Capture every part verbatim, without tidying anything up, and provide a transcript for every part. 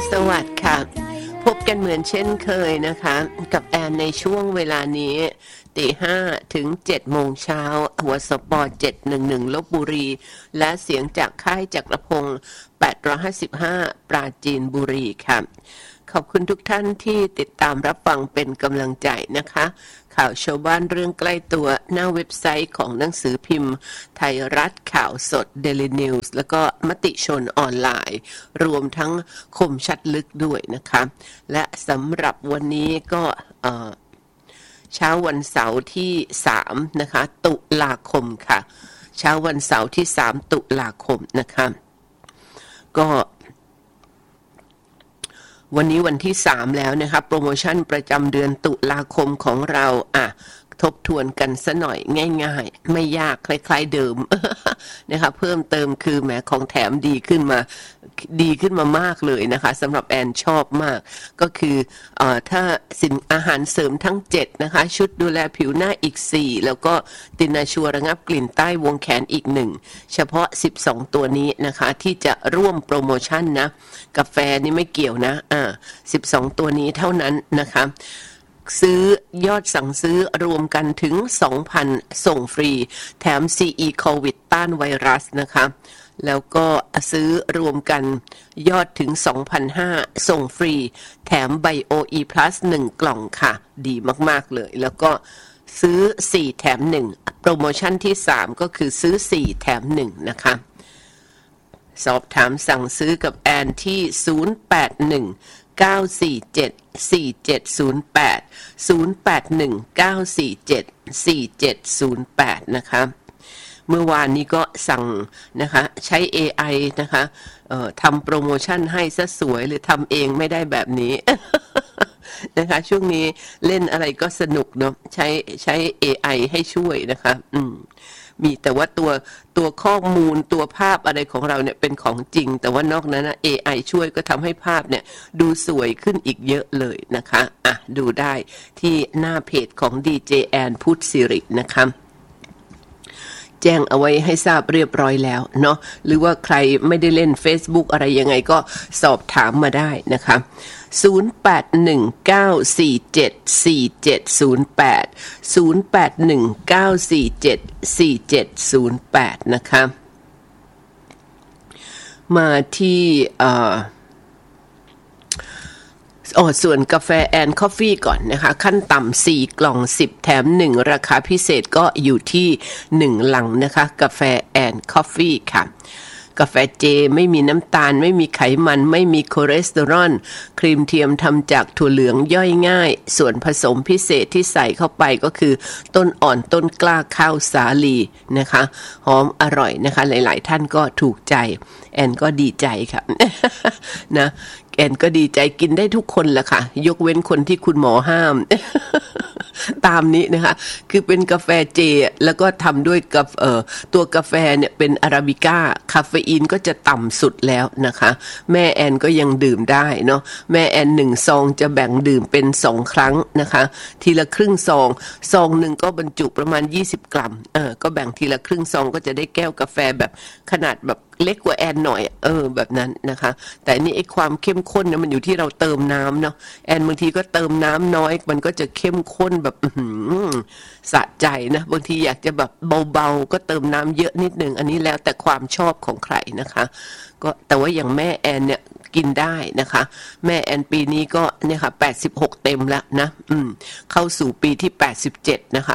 สวัสดิ์ค่ะพบกันเหมือนเช่นเคยนะคะกับแอนในช่วงเวลานี้ตีห้าถึงเจ็ดโมงเช้าหัวสปอร์เจ็ดหนึ่งหนึ่งลพบุรีและเสียงจากค่ายจักรพงศ์แปดร้อยห้าสิบห้าปราจีนบุรีค่ะขอบคุณทุกท่านที่ติดตามรับฟังเป็นกำลังใจนะคะข่าวชาวบ้านเรื่องใกล้ตัวหน้าเว็บไซต์ของหนังสือพิมพ์ไทยรัฐข่าวสด Daily News แล้วก็มติชนออนไลน์รวมทั้งคมชัดลึกด้วยนะคะและสำหรับวันนี้ก็เช้าวันเสาร์ที่สามนะคะตุลาคมค่ะเช้าวันเสาร์ที่สามตุลาคมนะคะก็วันนี้วันที่สามแล้วนะครับโปรโมชั่นประจำเดือนตุลาคมของเราอ่ะทบทวนกันซะหน่อยง่ายๆไม่ยากคล้ายๆเดิม นะคะเพิ่มเติมคือแหมของแถมดีขึ้นมาดีขึ้นมามากเลยนะคะสำหรับแอนชอบมากก็คือเอ่อถ้าสินอาหารเสริมทั้งเจ็ดนะคะชุดดูแลผิวหน้าอีกสี่แล้วก็ตินาชัวระงับกลิ่นใต้วงแขนอีกหนึ่งเฉพาะสิบสองตัวนี้นะคะที่จะร่วมโปรโมชั่นนะกาแฟนี่ไม่เกี่ยวนะอ่าสิบสองตัวนี้เท่านั้นนะคะซื้อยอดสั่งซื้อรวมกันถึง สองพัน ส่งฟรีแถม ซี อี โควิดต้านไวรัสนะคะแล้วก็ซื้อรวมกันยอดถึง สองพันห้าร้อย ส่งฟรีแถม Bio E Plus หนึ่งกล่องค่ะดีมากๆเลยแล้วก็ซื้อสี่แถมหนึ่งโปรโมชั่นที่สามก็คือซื้อสี่แถมหนึ่งนะคะสอบถามสั่งซื้อกับแอนที่ศูนย์ แปด หนึ่ง เก้า สี่ เจ็ด สี่ เจ็ด ศูนย์ แปด ศูนย์ แปด หนึ่ง เก้า สี่ เจ็ด สี่ เจ็ด ศูนย์ แปดนะคะเมื่อวานนี้ก็สั่งนะคะใช้ เอ ไอ นะคะเอ่อทำโปรโมชั่นให้ซะสวยหรือทำเองไม่ได้แบบนี้ นะคะช่วงนี้เล่นอะไรก็สนุกเนาะใช้ใช้ เอ ไอ ให้ช่วยนะคะอืมมีแต่ว่าตัวตัวข้อมูลตัวภาพอะไรของเราเนี่ยเป็นของจริงแต่ว่านอกนั้นนะ เอ ไอ ช่วยก็ทำให้ภาพเนี่ยดูสวยขึ้นอีกเยอะเลยนะคะอ่ะดูได้ที่หน้าเพจของ ดี เจ แอนพุทธสิรินะคะแจ้งเอาไว้ให้ทราบเรียบร้อยแล้วเนาะหรือว่าใครไม่ได้เล่น Facebook อะไรยังไงก็สอบถามมาได้นะคะศูนย์ แปด หนึ่ง เก้า สี่ เจ็ด สี่ เจ็ด ศูนย์ แปด ศูนย์ แปด หนึ่ง เก้า สี่ เจ็ด สี่ เจ็ด ศูนย์ แปดนะคะมาที่เอ่ออ๋อส่วนกาแฟแอนคอฟฟี่ก่อนนะคะขั้นต่ำสี่กล่องสิบแถมหนึ่งราคาพิเศษก็อยู่ที่หนึ่งลังนะคะกาแฟแอนคอฟฟี่ค่ะกาแฟเจไม่มีน้ำตาลไม่มีไขมันไม่มีคอเลสเตอรอลครีมเทียมทำจากถั่วเหลืองย่อยง่ายส่วนผสมพิเศษที่ใส่เข้าไปก็คือต้นอ่อนต้นกล้าข้าวสาลีนะคะหอมอร่อยนะคะหลายๆท่านก็ถูกใจแอนก็ดีใจค่ะ นะแอนก็ดีใจกินได้ทุกคนแหละค่ะยกเว้นคนที่คุณหมอห้าม ตามนี้นะคะคือเป็นกาแฟเจแล้วก็ทำด้วยกับเอ่อตัวกาแฟเนี่ยเป็นอาราบิก้าคาเฟอีนก็จะต่ำสุดแล้วนะคะแม่แอนก็ยังดื่มได้เนาะแม่แอนหนึ่งซองจะแบ่งดื่มเป็นสองครั้งนะคะทีละครึ่งซองซองหนึ่งก็บรรจุประมาณยี่สิบกรัมเออก็แบ่งทีละครึ่งซองก็จะได้แก้วกาแฟแบบขนาดแบบเล็กกว่าแอนหน่อยเออแบบนั้นนะคะแต่นี่ไอ้ความเข้มข้นเนี่ยมันอยู่ที่เราเติมน้ำเนาะแอนบางทีก็เติมน้ำน้อยมันก็จะเข้มข้นแบบสะใจนะบางทีอยากจะแบบเบาๆก็เติมน้ำเยอะนิดนึงอันนี้แล้วแต่ความชอบของใครนะคะก็แต่ว่าอย่างแม่แอนเนี่ยกินได้นะคะแม่แอนปีนี้ก็เนี่ยค่ะแปดสิบหกเต็มแล้วนะอืมเข้าสู่ปีที่แปดสิบเจ็ดนะคะ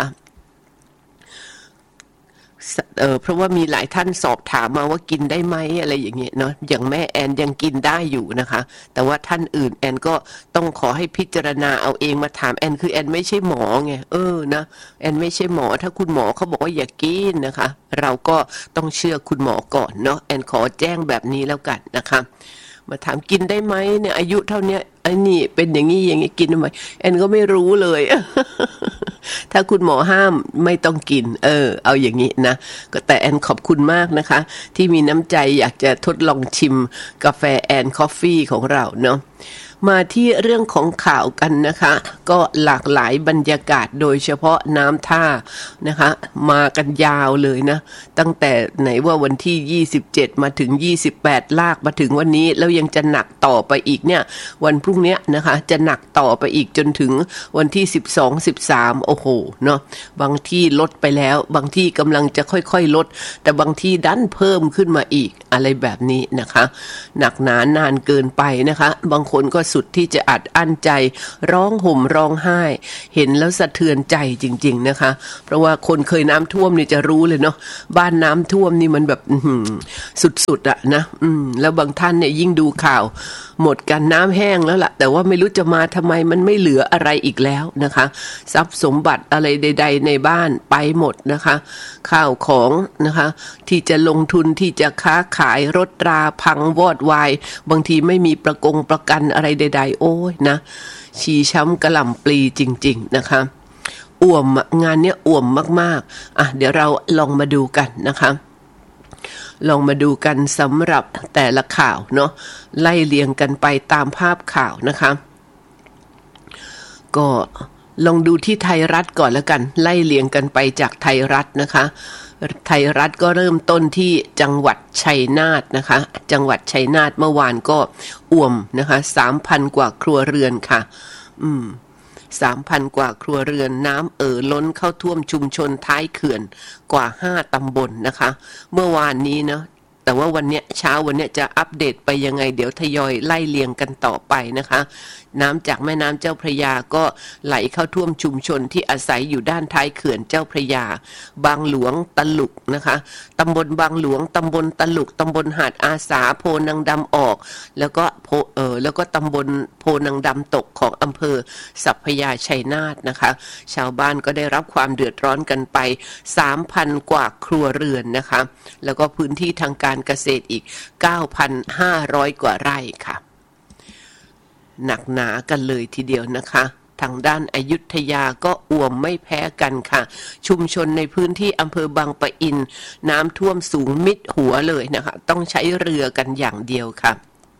เออเพราะว่ามีหลายท่านสอบถามมาว่ากินได้ไหมอะไรอย่างเงี้ยเนาะอย่างแม่แอนยังกินได้อยู่นะคะแต่ว่าท่านอื่นแอนก็ต้องขอให้พิจารณาเอาเองมาถามแอนคือแอนไม่ใช่หมอไงเออนะแอนไม่ใช่หมอถ้าคุณหมอเขาบอกว่าอย่ากินนะคะเราก็ต้องเชื่อคุณหมอก่อนเนาะแอนขอแจ้งแบบนี้แล้วกันนะคะมาถามกินได้ไหมเนี่ยอายุเท่านี้ไอ้นี่เป็นอย่างนี้อย่างนี้กินได้ไหมแอนก็ไม่รู้เลย ถ้าคุณหมอห้ามไม่ต้องกินเออเอาอย่างนี้นะก็แต่แอนขอบคุณมากนะคะที่มีน้ำใจอยากจะทดลองชิมกาแฟแอนคอฟฟี่ของเราเนาะมาที่เรื่องของข่าวกันนะคะก็หลากหลายบรรยากาศโดยเฉพาะน้ำท่านะคะมากันยาวเลยนะตั้งแต่ไหนว่าวันที่ยี่สิบเจ็ดมาถึงยี่สิบแปดลากมาถึงวันนี้แล้วยังจะหนักต่อไปอีกเนี่ยวันพรุ่งนี้นะคะจะหนักต่อไปอีกจนถึงวันที่สิบสอง สิบสามโอ้โหเนาะบางที่ลดไปแล้วบางที่กำลังจะค่อยๆลดแต่บางที่ดันเพิ่มขึ้นมาอีกอะไรแบบนี้นะคะหนักหนานานเกินไปนะคะบางคนก็สุดที่จะอัดอั้นใจร้องห่มร้องไห้เห็นแล้วสะเทือนใจจริงๆนะคะเพราะว่าคนเคยน้ำท่วมนี่จะรู้เลยเนาะบ้านน้ำท่วมนี่มันแบบสุดๆอะนะอืมแล้วบางท่านเนี่ยยิ่งดูข่าวหมดกันน้ำแห้งแล้วล่ะแต่ว่าไม่รู้จะมาทำไมมันไม่เหลืออะไรอีกแล้วนะคะทรัพย์สมบัติอะไรใดๆในบ้านไปหมดนะคะข้าวของนะคะที่จะลงทุนที่จะค้าขายรถราพังวอดวายบางทีไม่มีประกงประกันอะไรใดๆโอ้ยนะชีช้ำกระหล่ำปลีจริงๆนะคะอ่วมงานเนี้ยอ่วมมากๆอ่ะเดี๋ยวเราลองมาดูกันนะคะลองมาดูกันสำหรับแต่ละข่าวเนาะไล่เรียงกันไปตามภาพข่าวนะคะก็ลองดูที่ไทยรัฐก่อนแล้วกันไล่เรียงกันไปจากไทยรัฐนะคะไทยรัฐก็เริ่มต้นที่จังหวัดชัยนาทนะคะจังหวัดชัยนาทเมื่อวานก็อ่วมนะคะ สามพัน กว่าครัวเรือนค่ะอืมสามพัน กว่าครัวเรือนน้ำเอ่อล้นเข้าท่วมชุมชนท้ายเขื่อนกว่าห้าตำบล นะคะเมื่อวานนี้เนาะแต่ว่าวันเนี้ยเช้าวันเนี้ยจะอัปเดตไปยังไงเดี๋ยวทยอยไล่เรียงกันต่อไปนะคะน้ำจากแม่น้ำเจ้าพระยาก็ไหลเข้าท่วมชุมชนที่อาศัยอยู่ด้านท้ายเขื่อนเจ้าพระยาบางหลวงตลุกนะคะตำบลบางหลวงตำบลตลุกตำบลหาดอาสาโพนังดำออกแล้วก็โพเออแล้วก็ตำบลโพนังดำตกของอำเภอสัพพยาชัยนาทนะคะชาวบ้านก็ได้รับความเดือดร้อนกันไป สามพัน กว่าครัวเรือนนะคะแล้วก็พื้นที่ทางการเกษตรอีก เก้าพันห้าร้อย กว่าไร่ค่ะหนักหนากันเลยทีเดียวนะคะทางด้านอยุธยาก็อ่วมไม่แพ้กันค่ะชุมชนในพื้นที่อำเภอบางปะอินน้ำท่วมสูงมิดหัวเลยนะคะต้องใช้เรือกันอย่างเดียวค่ะ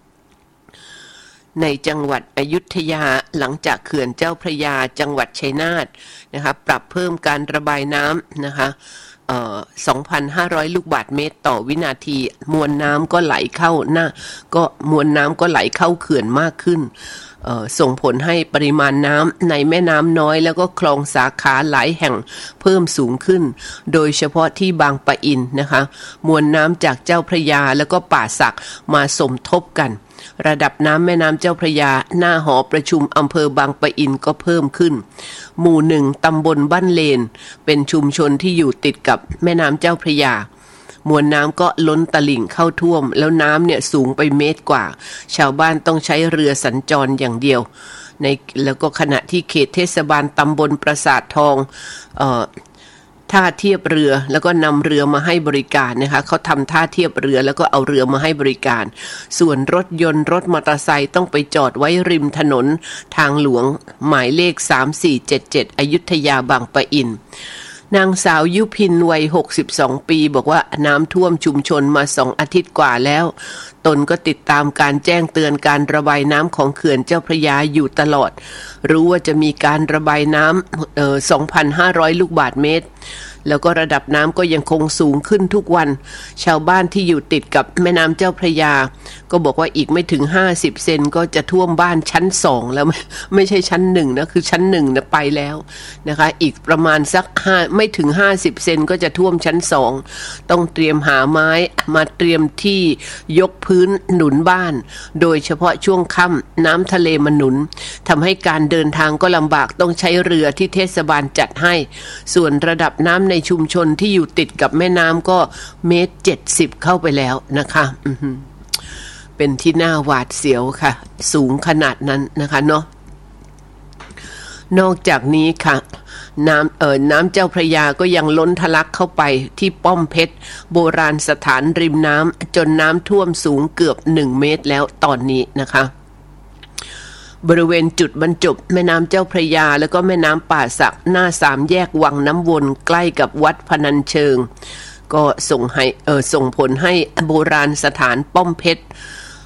ในจังหวัดอยุธยาหลังจากเขื่อนเจ้าพระยาจังหวัดชัยนาทนะคะปรับเพิ่มการระบายน้ำนะคะเอ่อ สองพันห้าร้อย ลูกบาศก์เมตรต่อวินาทีมวลน้ำก็ไหลเข้าหน้าก็มวลน้ำก็ไหลเข้าเขื่อนมากขึ้นส่งผลให้ปริมาณน้ำในแม่น้ำน้อยแล้วก็คลองสาขาหลายแห่งเพิ่มสูงขึ้นโดยเฉพาะที่บางปะอินนะคะมวลน้ำจากเจ้าพระยาแล้วก็ป่าสักมาสมทบกันระดับน้ำแม่น้ำเจ้าพระยาหน้าหอประชุมอำเภอบางปะอินก็เพิ่มขึ้นหมู่หนึ่งตำบลบ้านเลนเป็นชุมชนที่อยู่ติดกับแม่น้ำเจ้าพระยามวลน้ำก็ล้นตลิ่งเข้าท่วมแล้วน้ำเนี่ยสูงไปเมตรกว่าชาวบ้านต้องใช้เรือสัญจรอย่างเดียวในแล้วก็ขณะที่เขตเทศบาลตำบลปราสาททองเอ่อท่าเทียบเรือแล้วก็นำเรือมาให้บริการนะคะเขาทำท่าเทียบเรือแล้วก็เอาเรือมาให้บริการส่วนรถยนต์รถมอเตอร์ไซค์ต้องไปจอดไว้ริมถนนทางหลวงหมายเลขสามสี่เจ็ดเจ็ดอยุธยาบางปะอินนางสาวยุพินวัยหกสิบสองปีบอกว่าน้ำท่วมชุมชนมาสองอาทิตย์กว่าแล้วตนก็ติดตามการแจ้งเตือนการระบายน้ำของเขื่อนเจ้าพระยาอยู่ตลอดรู้ว่าจะมีการระบายน้ำเอ่อ สองพันห้าร้อย ลูกบาศก์เมตรแล้วก็ระดับน้ำก็ยังคงสูงขึ้นทุกวันชาวบ้านที่อยู่ติดกับแม่น้ำเจ้าพระยาก็บอกว่าอีกไม่ถึงห้าสิบเซนก็จะท่วมบ้านชั้นสองแล้วไม่ไม่ใช่ชั้นหนึ่งนะคือชั้นหนึ่งนะไปแล้วนะคะอีกประมาณสักห้าไม่ถึงห้าสิบเซนก็จะท่วมชั้นสองต้องเตรียมหาไม้มาเตรียมที่ยกพื้นหนุนบ้านโดยเฉพาะช่วงค่ำน้ำทะเลมันหนุนทำให้การเดินทางก็ลำบากต้องใช้เรือที่เทศบาลจัดให้ส่วนระดับน้ำในชุมชนที่อยู่ติดกับแม่น้ำก็เมตรเจ็ดสิบเข้าไปแล้วนะคะเป็นที่น่าหวาดเสียวค่ะสูงขนาดนั้นนะคะเนาะนอกจากนี้ค่ะน้ำเอ่อน้ำเจ้าพระยาก็ยังล้นทะลักเข้าไปที่ป้อมเพชรโบราณสถานริมน้ำจนน้ำท่วมสูงเกือบหนึ่งเมตรแล้วตอนนี้นะคะบริเวณจุดบรรจบแม่น้ำเจ้าพระยาแล้วก็แม่น้ำป่าสักหน้าสามแยกวังน้ำวนใกล้กับวัดพนัญเชิงก็ส่งให้เออส่งผลให้โบราณสถานป้อมเพชร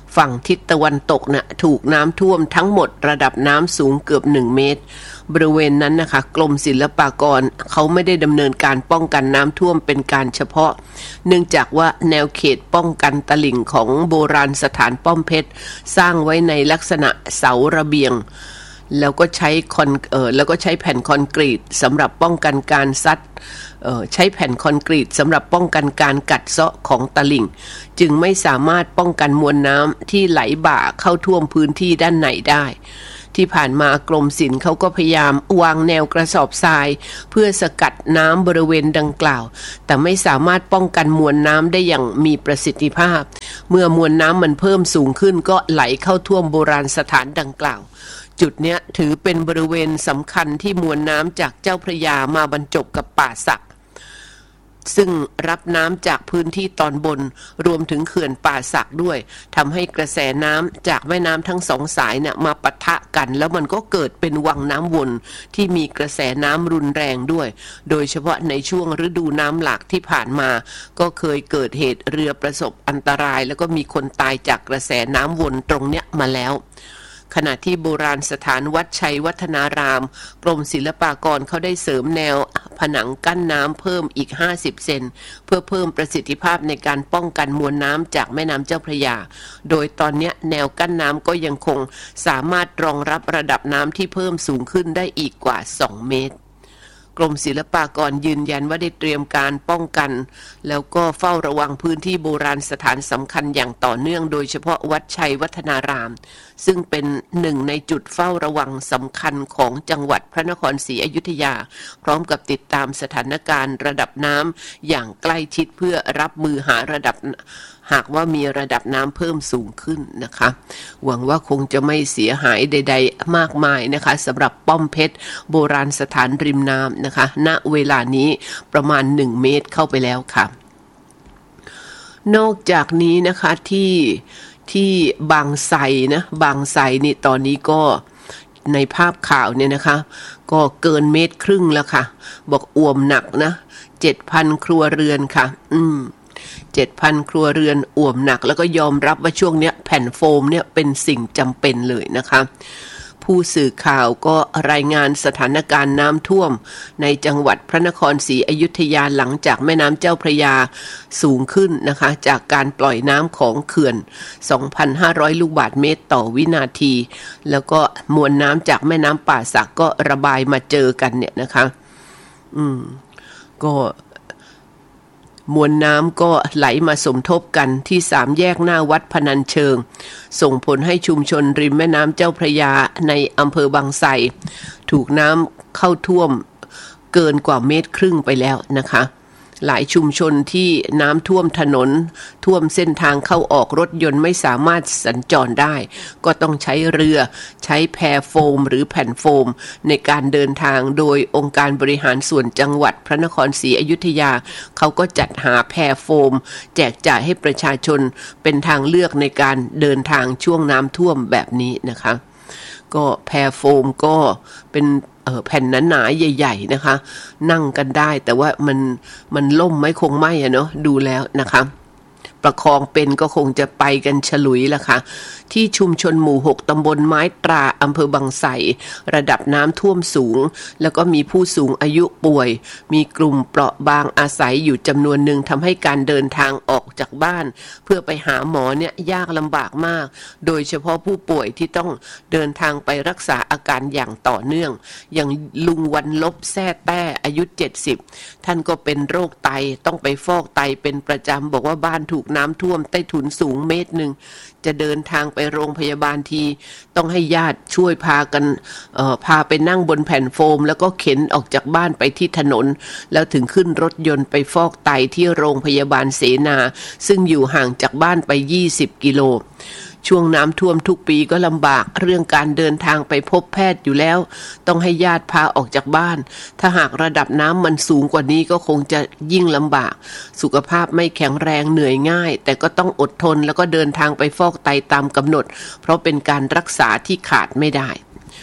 ฝั่งทิศตะวันตกน่ะถูกน้ำท่วมทั้งหมดระดับน้ำสูงเกือบหนึ่งเมตรบริเวณนั้นนะคะกรมศิลปากรเขาไม่ได้ดำเนินการป้องกันน้ำท่วมเป็นการเฉพาะเนื่องจากว่าแนวเขตป้องกันตลิ่งของโบราณสถานป้อมเพชรสร้างไว้ในลักษณะเสาระเบียงแล้วก็ใช้คอนเอ่อแล้วก็ใช้แผ่นคอนกรีตสำหรับป้องกันการซัดเอ่อใช้แผ่นคอนกรีตสำหรับป้องกันการกัดเซาะของตลิ่งจึงไม่สามารถป้องกันมวลน้ำที่ไหลบ่าเข้าท่วมพื้นที่ด้านในได้ที่ผ่านมากรมศิลป์เขาก็พยายามวางแนวกระสอบทรายเพื่อสกัดน้ำบริเวณดังกล่าวแต่ไม่สามารถป้องกันมวลน้ำได้อย่างมีประสิทธิภาพเมื่อมวลน้ำมันเพิ่มสูงขึ้นก็ไหลเข้าท่วมโบราณสถานดังกล่าวจุดเนี้ยถือเป็นบริเวณสำคัญที่มวลน้ำจากเจ้าพระยามาบรรจบกับป่าสักซึ่งรับน้ำจากพื้นที่ตอนบนรวมถึงเขื่อนป่าสักด้วยทำให้กระแสน้ำจากแม่น้ำทั้งสองสายเนี่ยมาปะทะกันแล้วมันก็เกิดเป็นวังน้ำวนที่มีกระแสน้ำรุนแรงด้วยโดยเฉพาะในช่วงฤดูน้ำหลากที่ผ่านมาก็เคยเกิดเหตุเรือประสบอันตรายแล้วก็มีคนตายจากกระแสน้ำวนตรงเนี้ยมาแล้วขณะที่โบราณสถานวัดชัยวัฒนารามกรมศิลปากรเขาได้เสริมแนวผนังกั้นน้ำเพิ่มอีกห้าสิบเซนเพื่อเพิ่มประสิทธิภาพในการป้องกันมวลน้ำจากแม่น้ำเจ้าพระยาโดยตอนนี้แนวกั้นน้ำก็ยังคงสามารถรองรับระดับน้ำที่เพิ่มสูงขึ้นได้อีกกว่าสองเมตรกรมศิลปากรยืนยันว่าได้เตรียมการป้องกันแล้วก็เฝ้าระวังพื้นที่โบราณสถานสำคัญอย่างต่อเนื่องโดยเฉพาะวัดชัยวัฒนารามซึ่งเป็นหนึ่งในจุดเฝ้าระวังสำคัญของจังหวัดพระนครศรีอยุธยาพร้อมกับติดตามสถานการณ์ระดับน้ำอย่างใกล้ชิดเพื่อรับมือหาระดับหากว่ามีระดับน้ำเพิ่มสูงขึ้นนะคะหวังว่าคงจะไม่เสียหายใดๆมากมายนะคะสำหรับป้อมเพชรโบราณสถานริมน้ำนะคะณเวลานี้ประมาณหนึ่งเมตรเข้าไปแล้วค่ะนอกจากนี้นะคะที่ที่บางไทรนะบางไทรนี่ตอนนี้ก็ในภาพข่าวเนี่ยนะคะก็เกินเมตรครึ่งแล้วค่ะบอกอ่วมหนักนะเจ็ดพันครัวเรือนค่ะอืมเจ็ดพันครัวเรือนอ่วมหนักแล้วก็ยอมรับว่าช่วงนี้แผ่นโฟมเนี่ยเป็นสิ่งจำเป็นเลยนะคะผู้สื่อข่าวก็รายงานสถานการณ์น้ำท่วมในจังหวัดพระนครศรีอยุธยาหลังจากแม่น้ำเจ้าพระยาสูงขึ้นนะคะจากการปล่อยน้ำของเขื่อน สองพันห้าร้อย ลูกบาศก์เมตรต่อวินาทีแล้วก็มวลน้ำจากแม่น้ำป่าสักก็ระบายมาเจอกันเนี่ยนะคะอืมก็มวลน้ำก็ไหลมาสมทบกันที่สามแยกหน้าวัดพนัญเชิงส่งผลให้ชุมชนริมแม่น้ำเจ้าพระยาในอำเภอบางไทรถูกน้ำเข้าท่วมเกินกว่าเมตรครึ่งไปแล้วนะคะหลายชุมชนที่น้ำท่วมถนนท่วมเส้นทางเข้าออกรถยนต์ไม่สามารถสัญจรได้ก็ต้องใช้เรือใช้แพโฟมหรือแผ่นโฟมในการเดินทางโดยองค์การบริหารส่วนจังหวัดพระนครศรีอยุธยาเขาก็จัดหาแพโฟมแจกจ่ายให้ประชาชนเป็นทางเลือกในการเดินทางช่วงน้ำท่วมแบบนี้นะคะก็แพโฟมก็เป็นแผ่นหนาๆใหญ่ๆนะคะนั่งกันได้แต่ว่ามันมันล่มไม่คงไม่อะเนาะดูแล้วนะคะประคองเป็นก็คงจะไปกันฉลุยละค่ะที่ชุมชนหมู่หกตำบลไม้ตราอำเภอบางไทรระดับน้ำท่วมสูงแล้วก็มีผู้สูงอายุป่วยมีกลุ่มเปราะบางอาศัยอยู่จำนวนหนึ่งทำให้การเดินทางออกจากบ้านเพื่อไปหาหมอเนี่ยยากลำบากมากโดยเฉพาะผู้ป่วยที่ต้องเดินทางไปรักษาอาการอย่างต่อเนื่องอย่างลุงวันลบแซ่แต้อายุเจ็ดสิบท่านก็เป็นโรคไตต้องไปฟอกไตเป็นประจำบอกว่าบ้านถูกน้ำท่วมใต้ถุนสูงเมตรหนึ่งจะเดินทางไปโรงพยาบาลทีต้องให้ญาติช่วยพากันเอ่อพาไปนั่งบนแผ่นโฟมแล้วก็เข็นออกจากบ้านไปที่ถนนแล้วถึงขึ้นรถยนต์ไปฟอกไตที่โรงพยาบาลเสนาซึ่งอยู่ห่างจากบ้านไปยี่สิบกิโลช่วงน้ำท่วมทุกปีก็ลำบากเรื่องการเดินทางไปพบแพทย์อยู่แล้วต้องให้ญาติพาออกจากบ้านถ้าหากระดับน้ำมันสูงกว่านี้ก็คงจะยิ่งลำบากสุขภาพไม่แข็งแรงเหนื่อยง่ายแต่ก็ต้องอดทนแล้วก็เดินทางไปฟอกไตตามกำหนดเพราะเป็นการรักษาที่ขาดไม่ได้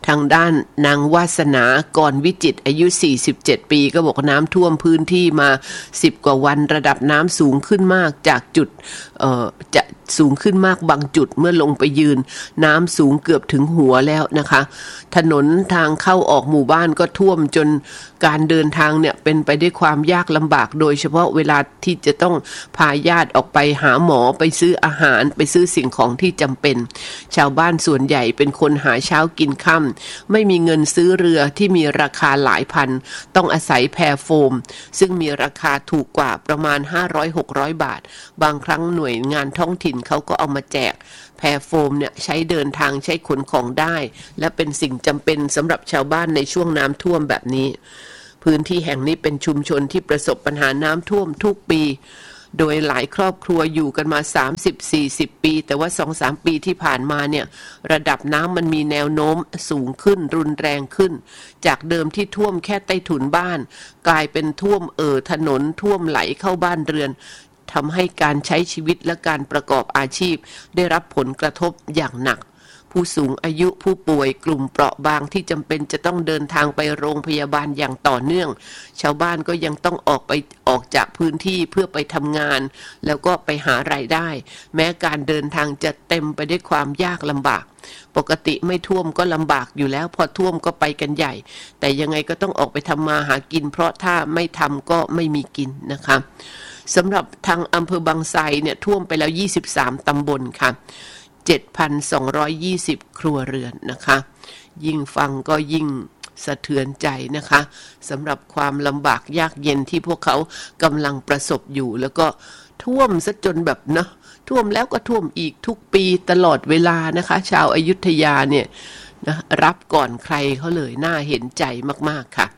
ทางด้านนางวาสนาก่อนวิจิตรอายุสี่สิบเจ็ดปีก็บอกน้ำท่วมพื้นที่มาสิบกว่าวันระดับน้ำสูงขึ้นมากจากจุดเอ่อจะสูงขึ้นมากบางจุดเมื่อลงไปยืนน้ำสูงเกือบถึงหัวแล้วนะคะถนนทางเข้าออกหมู่บ้านก็ท่วมจนการเดินทางเนี่ยเป็นไปด้วยความยากลำบากโดยเฉพาะเวลาที่จะต้องพาญาติออกไปหาหมอไปซื้ออาหารไปซื้อสิ่งของที่จำเป็นชาวบ้านส่วนใหญ่เป็นคนหาเช้ากินค่ำไม่มีเงินซื้อเรือที่มีราคาหลายพันต้องอาศัยแพโฟมซึ่งมีราคาถูกกว่าประมาณ ห้าร้อย หกร้อย บาทบางครั้งหน่วยงานท้องถิ่นเขาก็เอามาแจกแพโฟมเนี่ยใช้เดินทางใช้ขนของได้และเป็นสิ่งจำเป็นสำหรับชาวบ้านในช่วงน้ำท่วมแบบนี้พื้นที่แห่งนี้เป็นชุมชนที่ประสบปัญหาน้ำท่วมทุกปีโดยหลายครอบครัวอยู่กันมา สามสิบ สี่สิบ ปีแต่ว่า สองสาม ปีที่ผ่านมาเนี่ยระดับน้ำมันมีแนวโน้มสูงขึ้นรุนแรงขึ้นจากเดิมที่ท่วมแค่ใต้ถุนบ้านกลายเป็นท่วมเอ่อถนนท่วมไหลเข้าบ้านเรือนทำให้การใช้ชีวิตและการประกอบอาชีพได้รับผลกระทบอย่างหนักผู้สูงอายุผู้ป่วยกลุ่มเปราะบางที่จำเป็นจะต้องเดินทางไปโรงพยาบาลอย่างต่อเนื่องชาวบ้านก็ยังต้องออกไปออกจากพื้นที่เพื่อไปทำงานแล้วก็ไปหารายได้แม้การเดินทางจะเต็มไปด้วยความยากลำบากปกติไม่ท่วมก็ลำบากอยู่แล้วพอท่วมก็ไปกันใหญ่แต่ยังไงก็ต้องออกไปทำมาหากินเพราะถ้าไม่ทำก็ไม่มีกินนะคะสำหรับทางอำเภอบางไทรเนี่ยท่วมไปแล้วยี่สิบสามตำบลค่ะ เจ็ดพันสองร้อยยี่สิบ ครัวเรือนนะคะยิ่งฟังก็ยิ่งสะเทือนใจนะคะสำหรับความลำบากยากเย็นที่พวกเขากำลังประสบอยู่แล้วก็ท่วมซะจนแบบเนาะท่วมแล้วก็ท่วมอีกทุกปีตลอดเวลานะคะชาวอยุธยาเนี่ยนะรับก่อนใครเขาเลยน่าเห็นใจมากๆค่ะ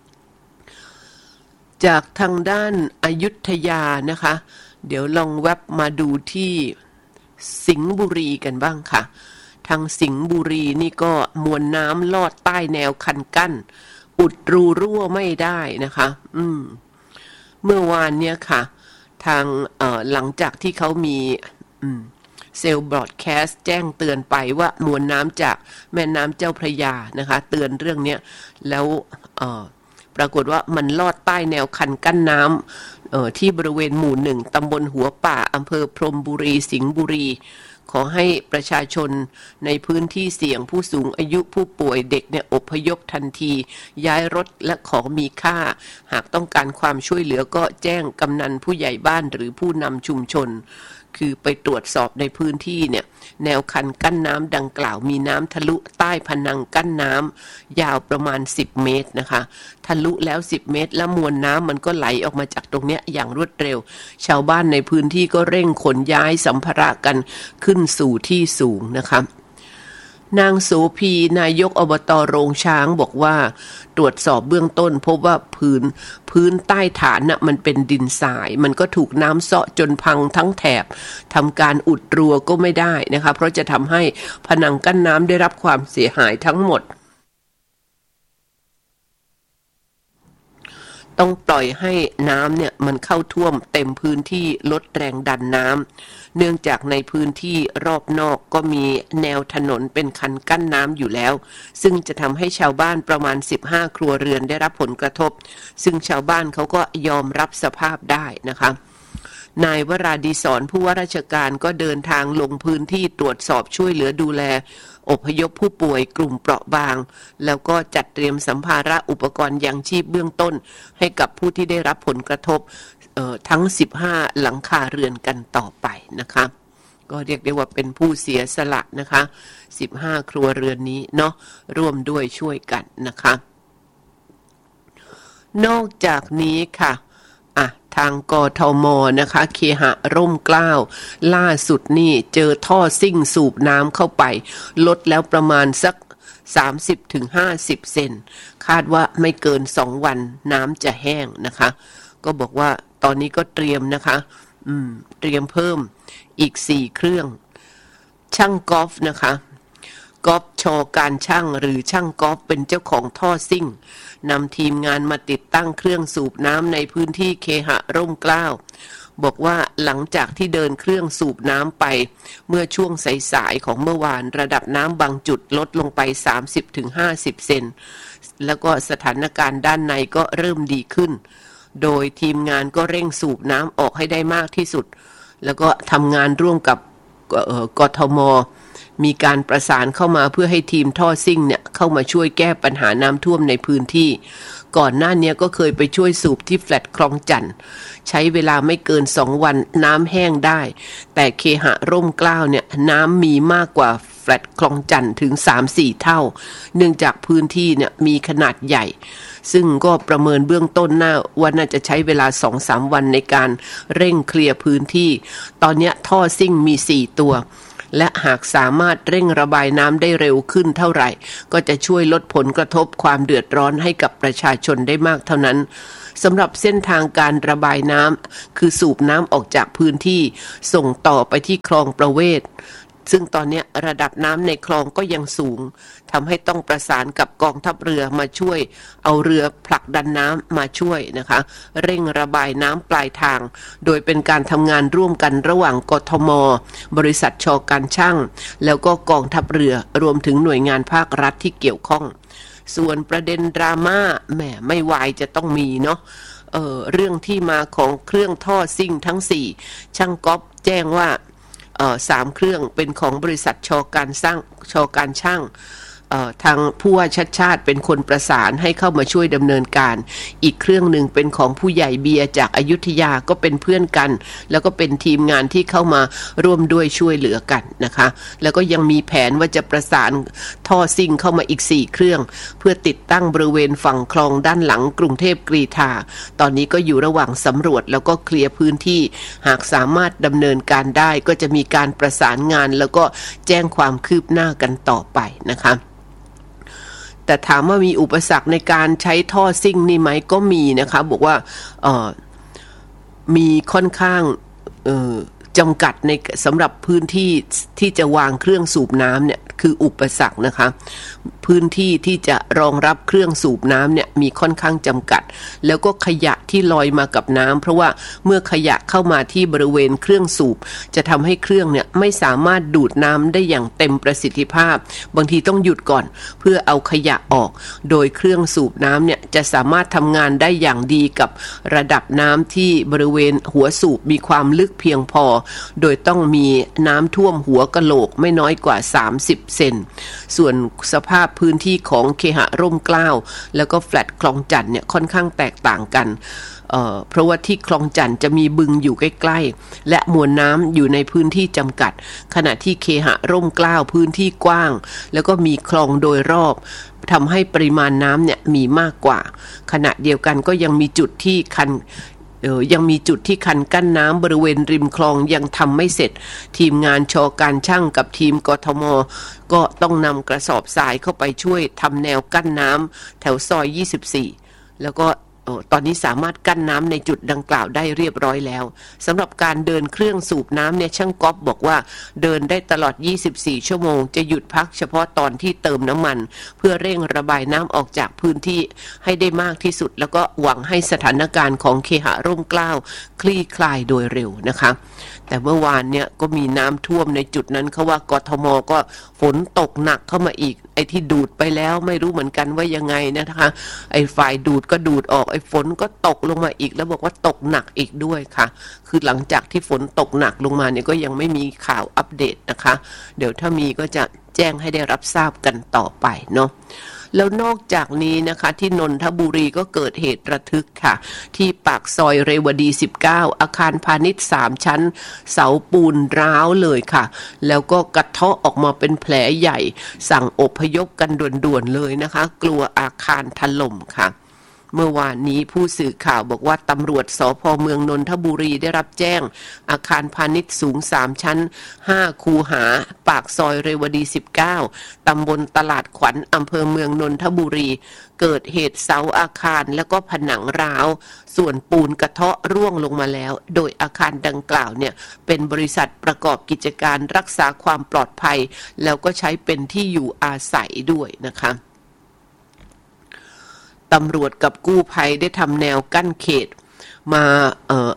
จากทางด้านอยุธยานะคะเดี๋ยวลองแวบมาดูที่สิงห์บุรีกันบ้างค่ะทางสิงห์บุรีนี่ก็มวลน้ำลอดใต้แนวคันกั้นอุดรูรั่วไม่ได้นะคะอืมเมื่อวานเนี่ยค่ะทางเอ่อหลังจากที่เขามีอืมเซลล์บรอดแคสต์แจ้งเตือนไปว่ามวลน้ำจากแม่น้ำเจ้าพระยานะคะเตือนเรื่องนี้แล้วเอ่อปรากฏว่ามันลอดใต้แนวคันกั้นน้ำเอ่อที่บริเวณหมู่หนึ่งตำบลหัวป่าอำเภอพรหมบุรีสิงห์บุรีขอให้ประชาชนในพื้นที่เสี่ยงผู้สูงอายุผู้ป่วยเด็กเนี่ยอพยพทันทีย้ายรถและของมีค่าหากต้องการความช่วยเหลือก็แจ้งกำนันผู้ใหญ่บ้านหรือผู้นำชุมชนคือไปตรวจสอบในพื้นที่เนี่ยแนวคันกั้นน้ำดังกล่าวมีน้ำทะลุใต้พนังกั้นน้ำยาวประมาณสิบเมตรนะคะทะลุแล้วสิบเมตรแล้วมวลน้ำมันก็ไหลออกมาจากตรงเนี้ยอย่างรวดเร็วชาวบ้านในพื้นที่ก็เร่งขนย้ายสัมภาระกันขึ้นสู่ที่สูงนะคะนางโสพีนายกอบต.โรงช้างบอกว่าตรวจสอบเบื้องต้นพบว่าพื้นพื้นใต้ฐานน่ะมันเป็นดินทรายมันก็ถูกน้ำเซาะจนพังทั้งแถบทำการอุดรั้วก็ไม่ได้นะคะเพราะจะทำให้ผนังกั้นน้ำได้รับความเสียหายทั้งหมดต้องปล่อยให้น้ำเนี่ยมันเข้าท่วมเต็มพื้นที่ลดแรงดันน้ำเนื่องจากในพื้นที่รอบนอกก็มีแนวถนนเป็นคันกั้นน้ำอยู่แล้วซึ่งจะทำให้ชาวบ้านประมาณสิบห้าครัวเรือนได้รับผลกระทบซึ่งชาวบ้านเขาก็ยอมรับสภาพได้นะคะนายวราดีศรผู้ว่าราชการก็เดินทางลงพื้นที่ตรวจสอบช่วยเหลือดูแลอพยพผู้ป่วยกลุ่มเปราะบางแล้วก็จัดเตรียมสัมภาระอุปกรณ์ยังชีพเบื้องต้นให้กับผู้ที่ได้รับผลกระทบทั้งสิบห้าหลังคาเรือนกันต่อไปนะคะก็เรียกได้ว่าเป็นผู้เสียสละนะคะสิบห้าครัวเรือนนี้เนาะร่วมด้วยช่วยกันนะคะนอกจากนี้ค่ะอ่ะทางกทม.นะคะเคหะร่มเกล้าล่าสุดนี่เจอท่อซิ่งสูบน้ำเข้าไปลดแล้วประมาณสัก สามสิบถึงห้าสิบ เซนคาดว่าไม่เกินสองวันน้ำจะแห้งนะคะก็บอกว่าตอนนี้ก็เตรียมนะคะอืมเตรียมเพิ่มอีกสี่เครื่องช่างกอล์ฟนะคะกอล์ฟชอการช่างหรือช่างกอล์ฟเป็นเจ้าของท่อซิ่งนำทีมงานมาติดตั้งเครื่องสูบน้ำในพื้นที่เคหะร่มเกล้าบอกว่าหลังจากที่เดินเครื่องสูบน้ำไปเมื่อช่วงสายๆของเมื่อวานระดับน้ำบางจุดลดลงไป สามสิบถึงห้าสิบ เซนแล้วก็สถานการณ์ด้านในก็เริ่มดีขึ้นโดยทีมงานก็เร่งสูบน้ำออกให้ได้มากที่สุดแล้วก็ทำงานร่วมกับกทม.มีการประสานเข้ามาเพื่อให้ทีมท่อซิ่งเนี่ยเข้ามาช่วยแก้ปัญหาน้ำท่วมในพื้นที่ก่อนหน้านี้ก็เคยไปช่วยสูบที่แฟลตคลองจันทน์ใช้เวลาไม่เกินสองวันน้ำแห้งได้แต่เคหะร่มเกล้าเนี่ยน้ำมีมากกว่าแฟลตคลองจันทน์ถึง สามสี่ เท่าเนื่องจากพื้นที่เนี่ยมีขนาดใหญ่ซึ่งก็ประเมินเบื้องต้นน่าว่าน่าจะใช้เวลา สองถึงสาม วันในการเร่งเคลียร์พื้นที่ตอนนี้ท่อซิ่งมีสี่ตัวและหากสามารถเร่งระบายน้ำได้เร็วขึ้นเท่าไหร่ก็จะช่วยลดผลกระทบความเดือดร้อนให้กับประชาชนได้มากเท่านั้นสำหรับเส้นทางการระบายน้ำคือสูบน้ำออกจากพื้นที่ส่งต่อไปที่คลองประเวศซึ่งตอนนี้ระดับน้ำในคลองก็ยังสูงทำให้ต้องประสานกับกองทัพเรือมาช่วยเอาเรือผลักดันน้ำมาช่วยนะคะเร่งระบายน้ำปลายทางโดยเป็นการทำงานร่วมกันระหว่างกทม.บริษัทช.การช่างแล้วก็กองทัพเรือรวมถึงหน่วยงานภาครัฐที่เกี่ยวข้องส่วนประเด็นดราม่าแหมไม่วายจะต้องมีเนาะเอ่อเรื่องที่มาของเครื่องท่อซิ่งทั้งสี่ช่างก๊อฟแจ้งว่าเอ่อสามเครื่องเป็นของบริษัทช.การสร้างช.การช่างทางผู้ว่าชัดชาติเป็นคนประสานให้เข้ามาช่วยดำเนินการอีกเครื่องหนึ่งเป็นของผู้ใหญ่เบียร์จากอยุธยาก็เป็นเพื่อนกันแล้วก็เป็นทีมงานที่เข้ามาร่วมด้วยช่วยเหลือกันนะคะแล้วก็ยังมีแผนว่าจะประสานท่อซิ่งเข้ามาอีกสี่เครื่องเพื่อติดตั้งบริเวณฝั่งคลองด้านหลังกรุงเทพกรีฑาตอนนี้ก็อยู่ระหว่างสำรวจแล้วก็เคลียร์พื้นที่หากสามารถดำเนินการได้ก็จะมีการประสานงานแล้วก็แจ้งความคืบหน้ากันต่อไปนะคะแต่ถามว่ามีอุปสรรคในการใช้ท่อซิ่งนี่ไหมก็มีนะคะบอกว่าเอ่อมีค่อนข้างเอ่อจำกัดในสำหรับพื้นที่ที่จะวางเครื่องสูบน้ำเนี่ยคืออุปสรรคนะคะพื้นที่ที่จะรองรับเครื่องสูบน้ำเนี่ยมีค่อนข้างจำกัดแล้วก็ขยะที่ลอยมากับน้ำเพราะว่าเมื่อขยะเข้ามาที่บริเวณเครื่องสูบจะทำให้เครื่องเนี่ยไม่สามารถดูดน้ำได้อย่างเต็มประสิทธิภาพบางทีต้องหยุดก่อนเพื่อเอาขยะออกโดยเครื่องสูบน้ำเนี่ยจะสามารถทำงานได้อย่างดีกับระดับน้ำที่บริเวณหัวสูบมีความลึกเพียงพอโดยต้องมีน้ำท่วมหัวกะโหลกไม่น้อยกว่าสามสิบเซนส่วนสภาพพื้นที่ของเคหะร่มเกล้าแล้วก็แฟลตคลองจันทน์เนี่ยค่อนข้างแตกต่างกันเอ่อเพราะว่าที่คลองจันทน์จะมีบึงอยู่ใกล้ๆและมวลน้ำอยู่ในพื้นที่จำกัดขณะที่เคหะร่มเกล้าพื้นที่กว้างแล้วก็มีคลองโดยรอบทำให้ปริมาณน้ำเนี่ยมีมากกว่าขณะเดียวกันก็ยังมีจุดที่คันเออยังมีจุดที่คันกั้นน้ำบริเวณริมคลองยังทำไม่เสร็จทีมงานช.การช่างกับทีมกทม.ก็ต้องนำกระสอบทรายเข้าไปช่วยทำแนวกั้นน้ำแถวซอยยี่สิบสี่แล้วก็ตอนนี้สามารถกั้นน้ำในจุดดังกล่าวได้เรียบร้อยแล้วสำหรับการเดินเครื่องสูบน้ำเนี่ยช่างก๊อฟบอกว่าเดินได้ตลอดยี่สิบสี่ชั่วโมงจะหยุดพักเฉพาะตอนที่เติมน้ำมันเพื่อเร่งระบายน้ำออกจากพื้นที่ให้ได้มากที่สุดแล้วก็หวังให้สถานการณ์ของเคหะร่มเกล้าคลี่คลายโดยเร็วนะคะแต่เมื่อวานเนี่ยก็มีน้ำท่วมในจุดนั้นเขาว่ากทม.ก็ฝนตกหนักเข้ามาอีกไอ้ที่ดูดไปแล้วไม่รู้เหมือนกันว่ายังไงนะคะไอ้ฝ่ายดูดก็ดูดออกไอ้ฝนก็ตกลงมาอีกแล้วบอกว่าตกหนักอีกด้วยค่ะคือหลังจากที่ฝนตกหนักลงมาเนี่ยก็ยังไม่มีข่าวอัปเดตนะคะเดี๋ยวถ้ามีก็จะแจ้งให้ได้รับทราบกันต่อไปเนาะแล้วนอกจากนี้นะคะที่นนทบุรีก็เกิดเหตุระทึกค่ะที่ปากซอยเรวดีสิบเก้าอาคารพาณิชย์สามชั้นเสาปูนร้าวเลยค่ะแล้วก็กระเทาะออกมาเป็นแผลใหญ่สั่งอพยพกันด่วนๆเลยนะคะกลัวอาคารถล่มค่ะเมื่อวานนี้ผู้สื่อข่าวบอกว่าตำรวจสภ.เมืองนนทบุรีได้รับแจ้งอาคารพาณิชย์สูงสามชั้นห้าคูหาปากซอยเรวดีสิบเก้าตำบลตลาดขวัญอำเภอเมืองนนทบุรีเกิดเหตุเสาอาคารแล้วก็ผนังร้าวส่วนปูนกระเทาะร่วงลงมาแล้วโดยอาคารดังกล่าวเนี่ยเป็นบริษัทประกอบกิจการรักษาความปลอดภัยแล้วก็ใช้เป็นที่อยู่อาศัยด้วยนะคะตำรวจกับกู้ภัยได้ทำแนวกั้นเขตมาเอ่อ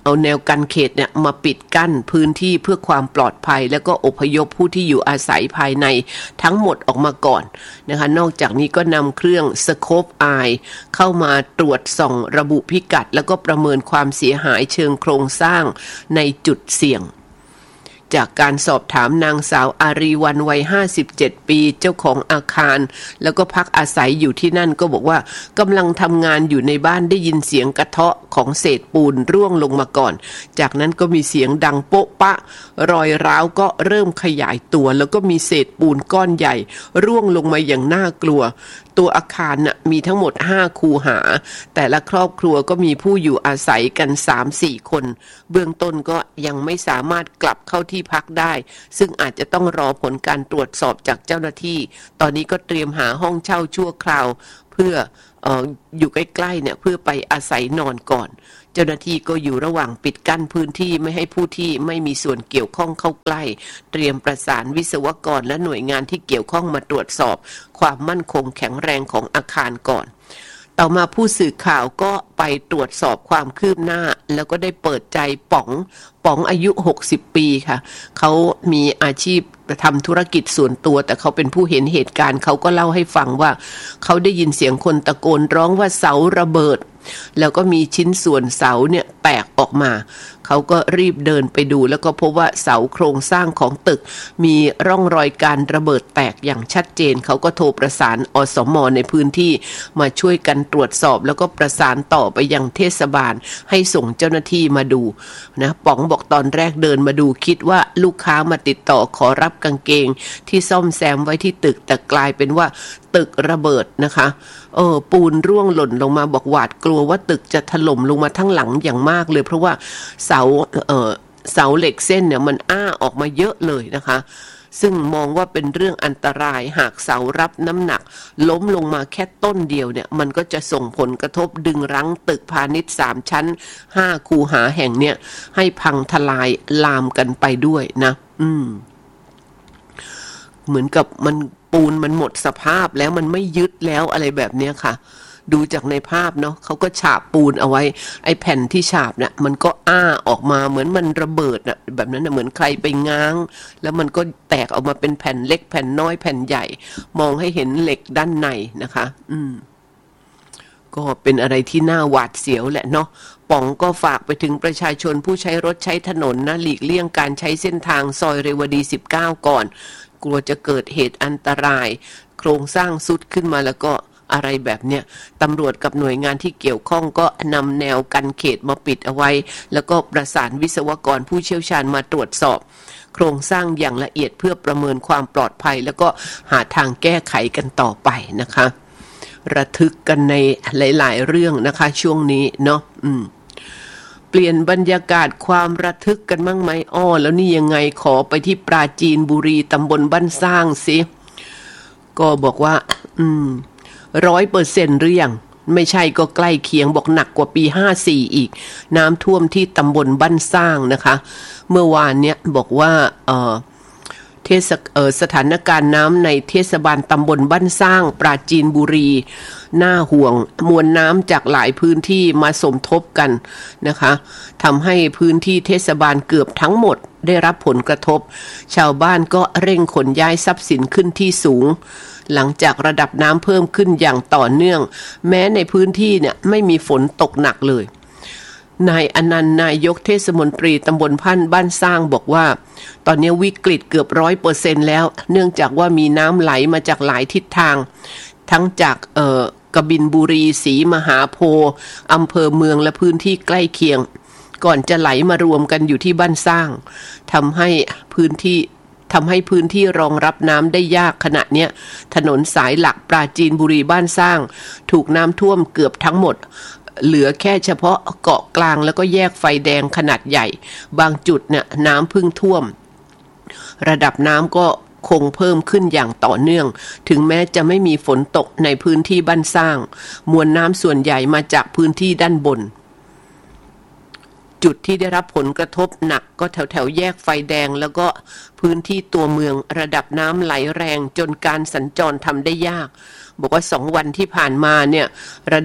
เอาแนวกันเขตเนี่ยมาปิดกั้นพื้นที่เพื่อความปลอดภัยแล้วก็อพยพผู้ที่อยู่อาศัยภายในทั้งหมดออกมาก่อนนะคะนอกจากนี้ก็นำเครื่อง Scope Eye เข้ามาตรวจส่องระบุพิกัดแล้วก็ประเมินความเสียหายเชิงโครงสร้างในจุดเสี่ยงจากการสอบถามนางสาวอารีวรรณวัยห้าสิบเจ็ดปีเจ้าของอาคารแล้วก็พักอาศัยอยู่ที่นั่นก็บอกว่ากำลังทำงานอยู่ในบ้านได้ยินเสียงกระเทาะของเศษปูนร่วงลงมาก่อนจากนั้นก็มีเสียงดังโป๊ะปะรอยร้าวก็เริ่มขยายตัวแล้วก็มีเศษปูนก้อนใหญ่ร่วงลงมาอย่างน่ากลัวตัวอาคารน่ะมีทั้งหมดห้าคูหาแต่ละครอบครัวก็มีผู้อยู่อาศัยกัน สามถึงสี่ คนเบื้องต้นก็ยังไม่สามารถกลับเข้าที่พักได้ซึ่งอาจจะต้องรอผลการตรวจสอบจากเจ้าหน้าที่ตอนนี้ก็เตรียมหาห้องเช่าชั่วคราวเพื่อเอ่ออยู่ใกล้ๆเนี่ยเพื่อไปอาศัยนอนก่อนเจ้าหน้าที่ก็อยู่ระหว่างปิดกั้นพื้นที่ไม่ให้ผู้ที่ไม่มีส่วนเกี่ยวข้องเข้าใกล้เตรียมประสานวิศวกรและหน่วยงานที่เกี่ยวข้องมาตรวจสอบความมั่นคงแข็งแรงของอาคารก่อนต่อมาผู้สื่อข่าวก็ไปตรวจสอบความคืบหน้าแล้วก็ได้เปิดใจป๋องป๋องอายุหกสิบปีค่ะเขามีอาชีพทำธุรกิจส่วนตัวแต่เขาเป็นผู้เห็นเหตุการณ์เขาก็เล่าให้ฟังว่าเขาได้ยินเสียงคนตะโกนร้องว่าเสาระเบิดแล้วก็มีชิ้นส่วนเสาเนี่ยแตกออกมาเขาก็รีบเดินไปดูแล้วก็พบว่าเสาโครงสร้างของตึกมีร่องรอยการระเบิดแตกอย่างชัดเจนเขาก็โทรประสานอสม.ในพื้นที่มาช่วยกันตรวจสอบแล้วก็ประสานต่อไปยังเทศบาลให้ส่งเจ้าหน้าที่มาดูนะป๋องบอกตอนแรกเดินมาดูคิดว่าลูกค้ามาติดต่อขอรับกางเกงที่ซ่อมแซมไว้ที่ตึกแต่กลายเป็นว่าตึกระเบิดนะคะเออปูนร่วงหล่นลงมาบอกหวาดกลัวว่าตึกจะถล่มลงมาทั้งหลังอย่างมากเลยเพราะว่าเสาเออเสาเหล็กเส้นเนี่ยมันอ้าออกมาเยอะเลยนะคะซึ่งมองว่าเป็นเรื่องอันตรายหากเสารับน้ำหนักล้มลงมาแค่ต้นเดียวเนี่ยมันก็จะส่งผลกระทบดึงรั้งตึกพาณิชย์สามชั้นห้าคูหาแห่งเนี่ยให้พังทลายลามกันไปด้วยนะอืมเหมือนกับมันปูนมันหมดสภาพแล้วมันไม่ยึดแล้วอะไรแบบเนี้ยค่ะดูจากในภาพเนาะเขาก็ฉาบปูนเอาไว้ไอ้แผ่นที่ฉาบเนี่ยมันก็อ้าออกมาเหมือนมันระเบิดน่ะแบบนั้นน่ะเหมือนใครไปง้างแล้วมันก็แตกออกมาเป็นแผ่นเล็กแผ่นน้อยแผ่นใหญ่มองให้เห็นเหล็กด้านในนะคะอืมก็เป็นอะไรที่น่าหวาดเสียวแหละเนาะป๋องก็ฝากไปถึงประชาชนผู้ใช้รถใช้ถนนนะหลีกเลี่ยงการใช้เส้นทางซอยเรวดีสิบเก้าก่อนกลัวจะเกิดเหตุอันตรายโครงสร้างทรุดขึ้นมาแล้วก็อะไรแบบเนี้ยตำรวจกับหน่วยงานที่เกี่ยวข้องก็นำแนวกันเขตมาปิดเอาไว้แล้วก็ประสานวิศวกรผู้เชี่ยวชาญมาตรวจสอบโครงสร้างอย่างละเอียดเพื่อประเมินความปลอดภัยแล้วก็หาทางแก้ไขกันต่อไปนะคะระทึกกันในหลายๆเรื่องนะคะช่วงนี้เนาะอืมเปลี่ยนบรรยากาศความระทึกกันมั่งไหมอ้อแล้วนี่ยังไงขอไปที่ปราจีนบุรีตำบลบ้านสร้างสิก็บอกว่าอืมร้อยเปอร์เซ็นต์หรือยังไม่ใช่ก็ใกล้เคียงบอกหนักกว่าปีห้าสี่อีกน้ำท่วมที่ตำบลบ้านสร้างนะคะเมื่อวานเนี้ยบอกว่าเอ่อเทศเอ่อสถานการณ์น้ำในเทศบาลตำบลบ้านสร้างปราจีนบุรีน่าห่วงมวลน้ำจากหลายพื้นที่มาสมทบกันนะคะทำให้พื้นที่เทศบาลเกือบทั้งหมดได้รับผลกระทบชาวบ้านก็เร่งขนย้ายทรัพย์สินขึ้นที่สูงหลังจากระดับน้ำเพิ่มขึ้นอย่างต่อเนื่องแม้ในพื้นที่เนี่ยไม่มีฝนตกหนักเลยนายอนันต์นายกเทศมนตรีตำบลพันบ้านสร้างบอกว่าตอนนี้วิกฤตเกือบร้อยเปอร์เซ็นต์แล้วเนื่องจากว่ามีน้ำไหลมาจากหลายทิศทางทั้งจากเอ่อกบินบุรีศรีมหาโพธิ์อำเภอเมืองและพื้นที่ใกล้เคียงก่อนจะไหลมารวมกันอยู่ที่บ้านสร้างทำให้พื้นที่ทำให้พื้นที่รองรับน้ำได้ยากขณะเนี้ยถนนสายหลักปราจีนบุรีบ้านสร้างถูกน้ำท่วมเกือบทั้งหมดเหลือแค่เฉพาะเกาะกลางแล้วก็แยกไฟแดงขนาดใหญ่บางจุดเนี่ยน้ำเพิ่งท่วมระดับน้ำก็คงเพิ่มขึ้นอย่างต่อเนื่องถึงแม้จะไม่มีฝนตกในพื้นที่บ้านสร้างมวลน้ำส่วนใหญ่มาจากพื้นที่ด้านบนจุดที่ได้รับผลกระทบหนักก็แถวแถวแยกไฟแดงแล้วก็พื้นที่ตัวเมืองระดับน้ำไหลแรงจนการสัญจรทำได้ยากบอกว่าสองวันที่ผ่านมาเนี่ยระดับ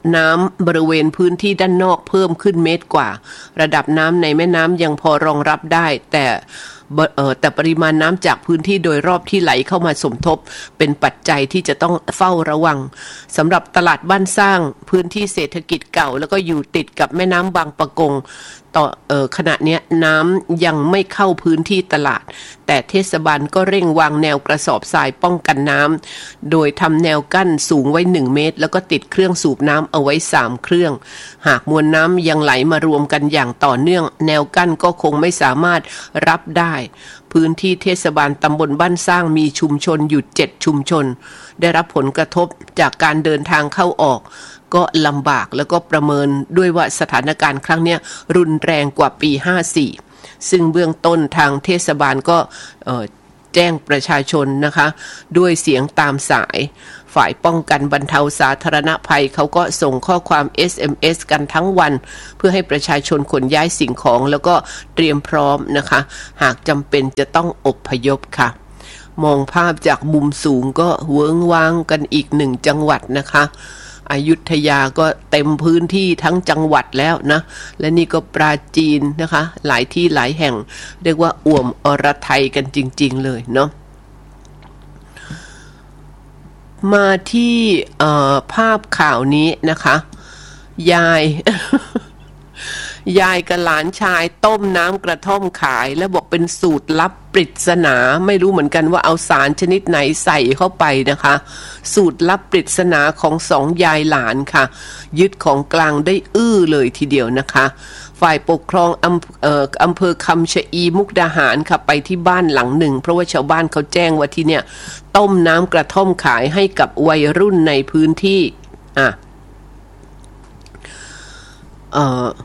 น้ำบริเวณพื้นที่ด้านนอกเพิ่มขึ้นเมตรกว่าระดับน้ำในแม่น้ำยังพอรองรับได้แต่แต่ปริมาณน้ำจากพื้นที่โดยรอบที่ไหลเข้ามาสมทบเป็นปัจจัยที่จะต้องเฝ้าระวังสำหรับตลาดบ้านสร้างพื้นที่เศรษฐกิจเก่าแล้วก็อยู่ติดกับแม่น้ำบางปะกงต่อเอ่อขณะนี้น้ำยังไม่เข้าพื้นที่ตลาดแต่เทศบาลก็เร่งวางแนวกระสอบทรายป้องกันน้ำโดยทำแนวกั้นสูงไว้หนึ่งเมตรแล้วก็ติดเครื่องสูบน้ำเอาไว้สามเครื่องหากมวลน้ำยังไหลมารวมกันอย่างต่อเนื่องแนวกั้นก็คงไม่สามารถรับได้พื้นที่เทศบาลตำบลบ้านสร้างมีชุมชนอยู่เจ็ดชุมชนได้รับผลกระทบจากการเดินทางเข้าออกก็ลำบากแล้วก็ประเมินด้วยว่าสถานการณ์ครั้งนี้รุนแรงกว่าปีห้าสี่ซึ่งเบื้องต้นทางเทศบาลก็แจ้งประชาชนนะคะด้วยเสียงตามสายฝ่ายป้องกันบรรเทาสาธารณภัยเขาก็ส่งข้อความ เอส เอ็ม เอส กันทั้งวันเพื่อให้ประชาชนขนย้ายสิ่งของแล้วก็เตรียมพร้อมนะคะหากจำเป็นจะต้องอพยพค่ะมองภาพจากมุมสูงก็เวิ้งว้างกันอีกหนึ่งจังหวัดนะคะอยุธยาก็เต็มพื้นที่ทั้งจังหวัดแล้วนะและนี่ก็ปราจีนนะคะหลายที่หลายแห่งเรียกว่าอ่วมอรไทยกันจริงๆเลยเนาะมาที่ภาพข่าวนี้นะคะยาย ยายกับหลานชายต้มน้ำกระท่อมขายแล้วบอกเป็นสูตรลับปริศนาไม่รู้เหมือนกันว่าเอาสารชนิดไหนใส่เข้าไปนะคะสูตรลับปริศนาของสองยายหลานค่ะยึดของกลางได้อื้อเลยทีเดียวนะคะฝ่ายปกครองอำเอ่ออำเภอคำชะอีมุกดาหารค่ะไปที่บ้านหลังหนึ่งเพราะว่าชาวบ้านเขาแจ้งว่าที่เนี่ยต้มน้ำกระท่อมขายให้กับวัยรุ่นในพื้นที่อ่ะเอ่อ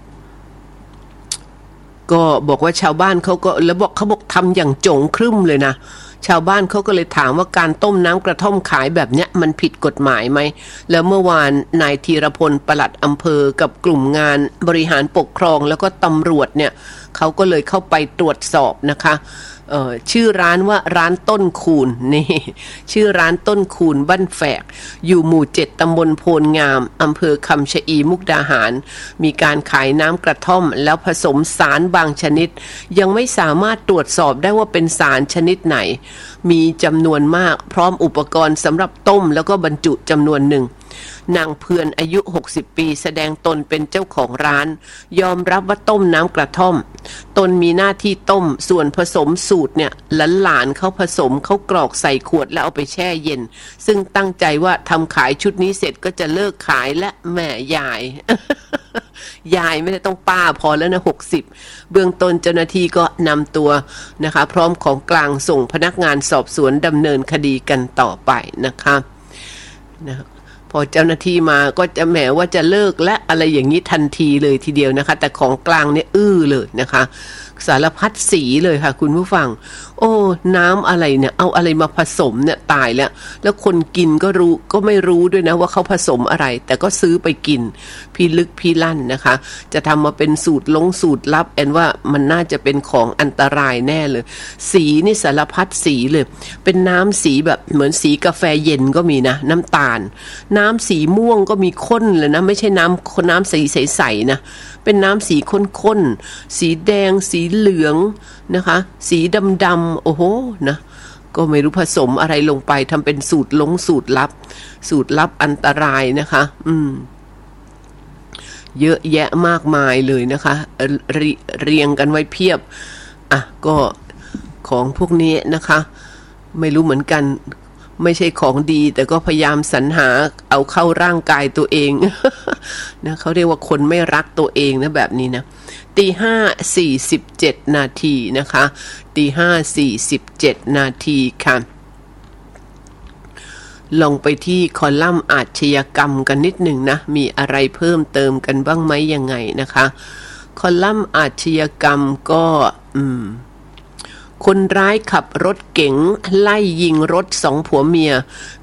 ก็บอกว่าชาวบ้านเขาก็แล้วบอกเขาบอกทำอย่างโจงครึ่มเลยนะชาวบ้านเขาก็เลยถามว่าการต้มน้ำกระท่อมขายแบบเนี้ยมันผิดกฎหมายไหมแล้วเมื่อวานนายธีรพลปลัดอำเภอกับกลุ่มงานบริหารปกครองแล้วก็ตำรวจเนี่ยเขาก็เลยเข้าไปตรวจสอบนะคะเอ่อชื่อร้านว่าร้านต้นคูนนี่ชื่อร้านต้นคูนบ้านแฝกอยู่หมู่เจ็ดตำบลโพนงามอำเภอคำชะอีมุกดาหารมีการขายน้ำกระท่อมแล้วผสมสารบางชนิดยังไม่สามารถตรวจสอบได้ว่าเป็นสารชนิดไหนมีจำนวนมากพร้อมอุปกรณ์สำหรับต้มแล้วก็บรรจุจำนวนหนึ่งนางเพื่อนอายุหกสิบปีแสดงตนเป็นเจ้าของร้านยอมรับว่าต้มน้ำกระท่อมตนมีหน้าที่ต้มส่วนผสมสูตรเนี่ยหลานๆเขาผสมเขากรอกใส่ขวดแล้วเอาไปแช่เย็นซึ่งตั้งใจว่าทำขายชุดนี้เสร็จก็จะเลิกขายและแม่ยาย ยายไม่ได้ต้องป้าพอแล้วนะหกสิบเบื้องต้นเจ้าหน้าที่ก็นำตัวนะคะพร้อมของกลางส่งพนักงานสอบสวนดำเนินคดีกันต่อไปนะคะนะพอเจ้าหน้าที่มาก็จะแหมว่าจะเลิกและอะไรอย่างนี้ทันทีเลยทีเดียวนะคะแต่ของกลางเนี่ยอื้อเลยนะคะสารพัดสีเลยค่ะคุณผู้ฟังโอ้น้ำอะไรเนี่ยเอาอะไรมาผสมเนี่ยตายแล้วแล้วคนกินก็รู้ก็ไม่รู้ด้วยนะว่าเขาผสมอะไรแต่ก็ซื้อไปกินพี่ลึกพี่ลั่นนะคะจะทำมาเป็นสูตรลงสูตรลับแอนว่ามันน่าจะเป็นของอันตรายแน่เลยสีนี่สารพัดสีเลยเป็นน้ำสีแบบเหมือนสีกาแฟเย็นก็มีนะน้ำตาลน้ำสีม่วงก็มีข้นเลยนะไม่ใช่น้ำน้ำสีใสๆนะเป็นน้ำสีข้นๆสีแดงสีเหลืองนะคะสีดำๆโอ้โหนะก็ไม่รู้ผสมอะไรลงไปทำเป็นสูตรลงสูตรลับสูตรลับอันตรายนะคะอืมเยอะแยะมากมายเลยนะคะเรเรียงกันไว้เพียบอ่ะก็ของพวกนี้นะคะไม่รู้เหมือนกันไม่ใช่ของดีแต่ก็พยายามสรรหาเอาเข้าร่างกายตัวเอง นะเขาเรียกว่าคนไม่รักตัวเองนะแบบนี้นะตีห้าสี่สิบเจ็ดนาทีนะคะตีห้าสี่สิบเจ็ดนาทีค่ะลงไปที่คอลัมน์อาชญากรรมกันนิดหนึ่งนะมีอะไรเพิ่มเติมกันบ้างไหมยังไงนะคะคอลัมน์อาชญากรรมก็อืมคนร้ายขับรถเก๋งไล่ยิงรถสองผัวเมีย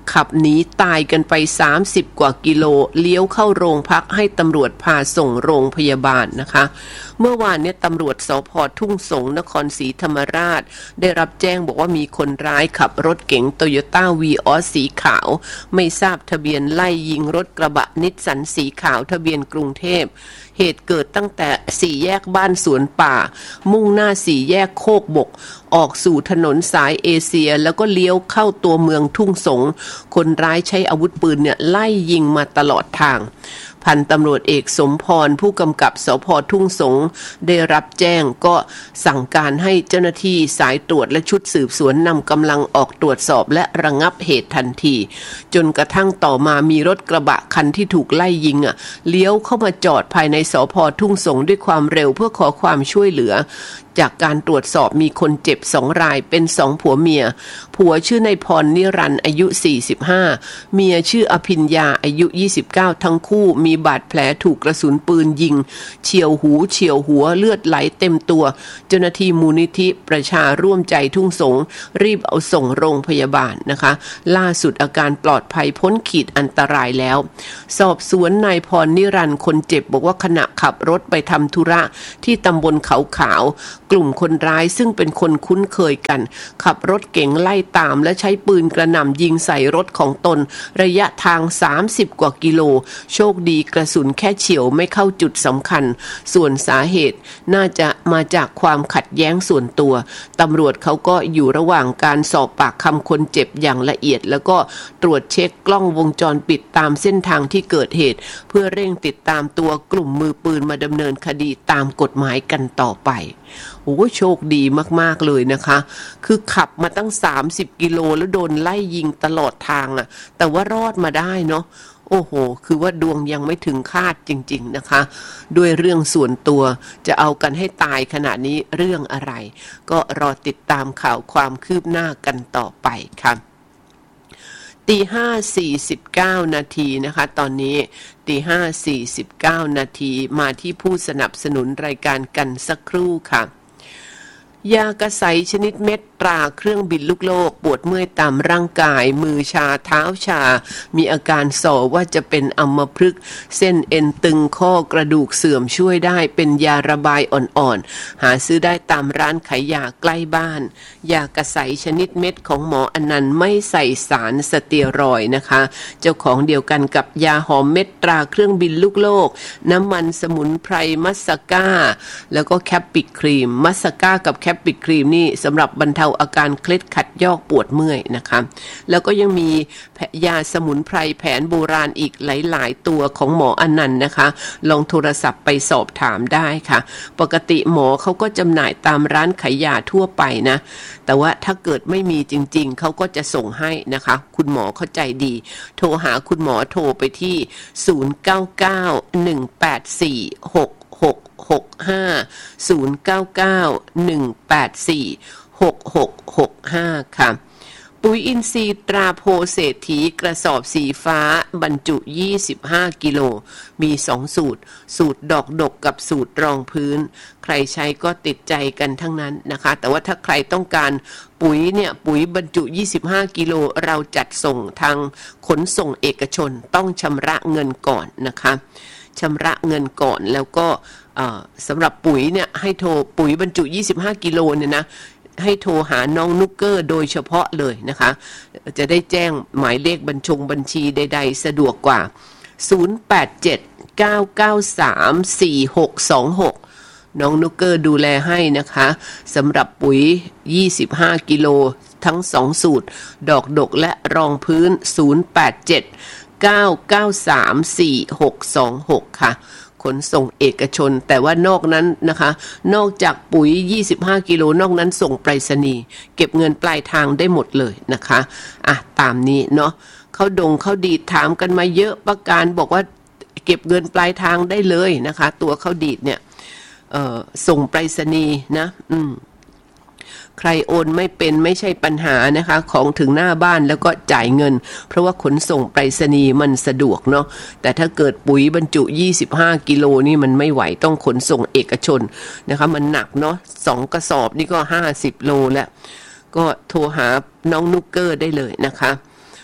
ขับหนีตายกันไปสามสิบกว่ากิโลเลี้ยวเข้าโรงพักให้ตำรวจพาส่งโรงพยาบาลนะคะเมื่อวานนี้ตำรวจสภ.ทุ่งสงนครศรีธรรมราชได้รับแจ้งบอกว่ามีคนร้ายขับรถเก๋งโตโยต้าวีออสสีขาวไม่ทราบทะเบียนไล่ยิงรถกระบะนิสสันสีขาวทะเบียนกรุงเทพเหตุเกิดตั้งแต่สี่แยกบ้านสวนป่ามุ่งหน้าสี่แยกโคกบกออกสู่ถนนสายเอเชียแล้วก็เลี้ยวเข้าตัวเมืองทุ่งสงคนร้ายใช้อาวุธปืนเนี่ยไล่ยิงมาตลอดทางพันตำรวจเอกสมพรผู้กำกับสภ.ทุ่งสงได้รับแจ้งก็สั่งการให้เจ้าหน้าที่สายตรวจและชุดสืบสวนนำกำลังออกตรวจสอบและระงับเหตุทันทีจนกระทั่งต่อมามีรถกระบะคันที่ถูกไล่ยิงอ่ะเลี้ยวเข้ามาจอดภายในสภ.ทุ่งสงด้วยความเร็วเพื่อขอความช่วยเหลือจากการตรวจสอบมีคนเจ็บสองรายเป็นสองผัวเมียผัวชื่อนายพรนิรันดร์อายุสี่สิบห้าเมียชื่ออภิญญาอายุยี่สิบเก้าทั้งคู่มีบาดแผลถูกกระสุนปืนยิงเฉี่ยวหูเฉี่ยวหัวเลือดไหลเต็มตัวเจ้าหน้าที่มูลนิธิประชาร่วมใจทุ่งสงรีบเอาส่งโรงพยาบาลนะคะล่าสุดอาการปลอดภัยพ้นขีดอันตรายแล้วสอบสวนนายพรนิรันดร์คนเจ็บบอกว่าขณะขับรถไปทำธุระที่ตำบลเขาขาวกลุ่มคนร้ายซึ่งเป็นคนคุ้นเคยกันขับรถเก๋งไล่ตามและใช้ปืนกระหน่ำยิงใส่รถของตนระยะทางสามสิบกว่ากิโลโชคดีกระสุนแค่เฉี่ยวไม่เข้าจุดสำคัญส่วนสาเหตุน่าจะมาจากความขัดแย้งส่วนตัวตำรวจเขาก็อยู่ระหว่างการสอบปากคำคนเจ็บอย่างละเอียดแล้วก็ตรวจเช็คกล้องวงจรปิดตามเส้นทางที่เกิดเหตุเพื่อเร่งติดตามตัวกลุ่มมือปืนมาดำเนินคดีตามกฎหมายกันต่อไปโอ้โชคดีมากๆเลยนะคะคือขับมาตั้งสามสิบกิโลแล้วโดนไล่ยิงตลอดทางอ่ะแต่ว่ารอดมาได้เนาะโอ้โหคือว่าดวงยังไม่ถึงคาดจริงๆนะคะด้วยเรื่องส่วนตัวจะเอากันให้ตายขนาดนี้เรื่องอะไรก็รอติดตามข่าวความคืบหน้ากันต่อไปค่ะตีห้าสี่สิบเก้านาทีนะคะตอนนี้ตีห้าสี่สิบเก้านาทีมาที่ผู้สนับสนุนรายการกันสักครู่ค่ะยากระใสชนิดเม็ดตราเครื่องบินลูกโลกปวดเมื่อยตามร่างกายมือชาเท้าชามีอาการส่อว่าจะเป็นอัมพฤกษ์เส้นเอ็นตึงข้อกระดูกเสื่อมช่วยได้เป็นยาระบายอ่อนๆหาซื้อได้ตามร้านขายยาใกล้บ้านยากระใสชนิดเม็ดของหมออนันต์ไม่ใส่สารสเตียรอยด์นะคะเจ้าของเดียวกันกับยาหอมเม็ดตราเครื่องบินลูกโลกน้ำมันสมุนไพรมัสก้าแล้วก็แคปปิกครีมมัสก้ากับแคปปิกครีมนี่สำหรับบรรเทาอาการเคล็ดขัดยอกปวดเมื่อยนะคะแล้วก็ยังมียาสมุนไพรแผนโบราณอีกหลายๆตัวของหมออนันต์นะคะลองโทรศัพท์ไปสอบถามได้ค่ะปกติหมอเขาก็จำหน่ายตามร้านขายยาทั่วไปนะแต่ว่าถ้าเกิดไม่มีจริงๆเขาก็จะส่งให้นะคะคุณหมอเข้าใจดีโทรหาคุณหมอโทรไปที่ศูนย์ เก้า เก้า หนึ่ง แปด สี่ หก หก หก ห้า ศูนย์ เก้า เก้า หนึ่ง แปด สี่ หก หก หก ห้าค่ะปุ๋ยอินทรีย์ตราโพเศรษฐีกระสอบสีฟ้าบรรจุยี่สิบห้ากิโลมีสองสูตรสูตรดอกดกกับสูตรรองพื้นใครใช้ก็ติดใจกันทั้งนั้นนะคะแต่ว่าถ้าใครต้องการปุ๋ยเนี่ยปุ๋ยบรรจุยี่สิบห้ากิโลเราจัดส่งทางขนส่งเอกชนต้องชำระเงินก่อนนะคะชำระเงินก่อนแล้วก็สำหรับปุ๋ยเนี่ยให้โทรปุ๋ยบรรจุยี่สิบห้ากิโลเนี่ยนะให้โทรหาน้องนุกเกอร์โดยเฉพาะเลยนะคะจะได้แจ้งหมายเลขบัญชงบัญชีใดๆสะดวกกว่าศูนย์ แปด เจ็ด เก้า เก้า สาม สี่ หก สอง หกน้องนุกเกอร์ดูแลให้นะคะสำหรับปุ๋ยยี่สิบห้ากิโลทั้งสองสูตรดอกดกและรองพื้นศูนย์ แปด เจ็ด เก้า เก้า สาม สี่ หก สอง หกค่ะขนส่งเอกชนแต่ว่านอกนั้นนะคะนอกจากปุ๋ยยี่สิบห้ากิโลนอกนั้นส่งไปรษณีย์เก็บเงินปลายทางได้หมดเลยนะคะอ่ะตามนี้เนาะเขาดงเขาดีดถามกันมาเยอะประการบอกว่าเก็บเงินปลายทางได้เลยนะคะตัวเขาดีดเนี่ยเอ่อส่งไปรษณีย์นะอืมใครโอนไม่เป็นไม่ใช่ปัญหานะคะของถึงหน้าบ้านแล้วก็จ่ายเงินเพราะว่าขนส่งไปรษณีย์มันสะดวกเนาะแต่ถ้าเกิดปุ๋ยบรรจุยี่สิบห้ากิโลนี่มันไม่ไหวต้องขนส่งเอกชนนะคะมันหนักเนาะสองกระสอบนี่ก็ห้าสิบโลแล้วก็โทรหาน้องนุกเกอร์ได้เลยนะคะ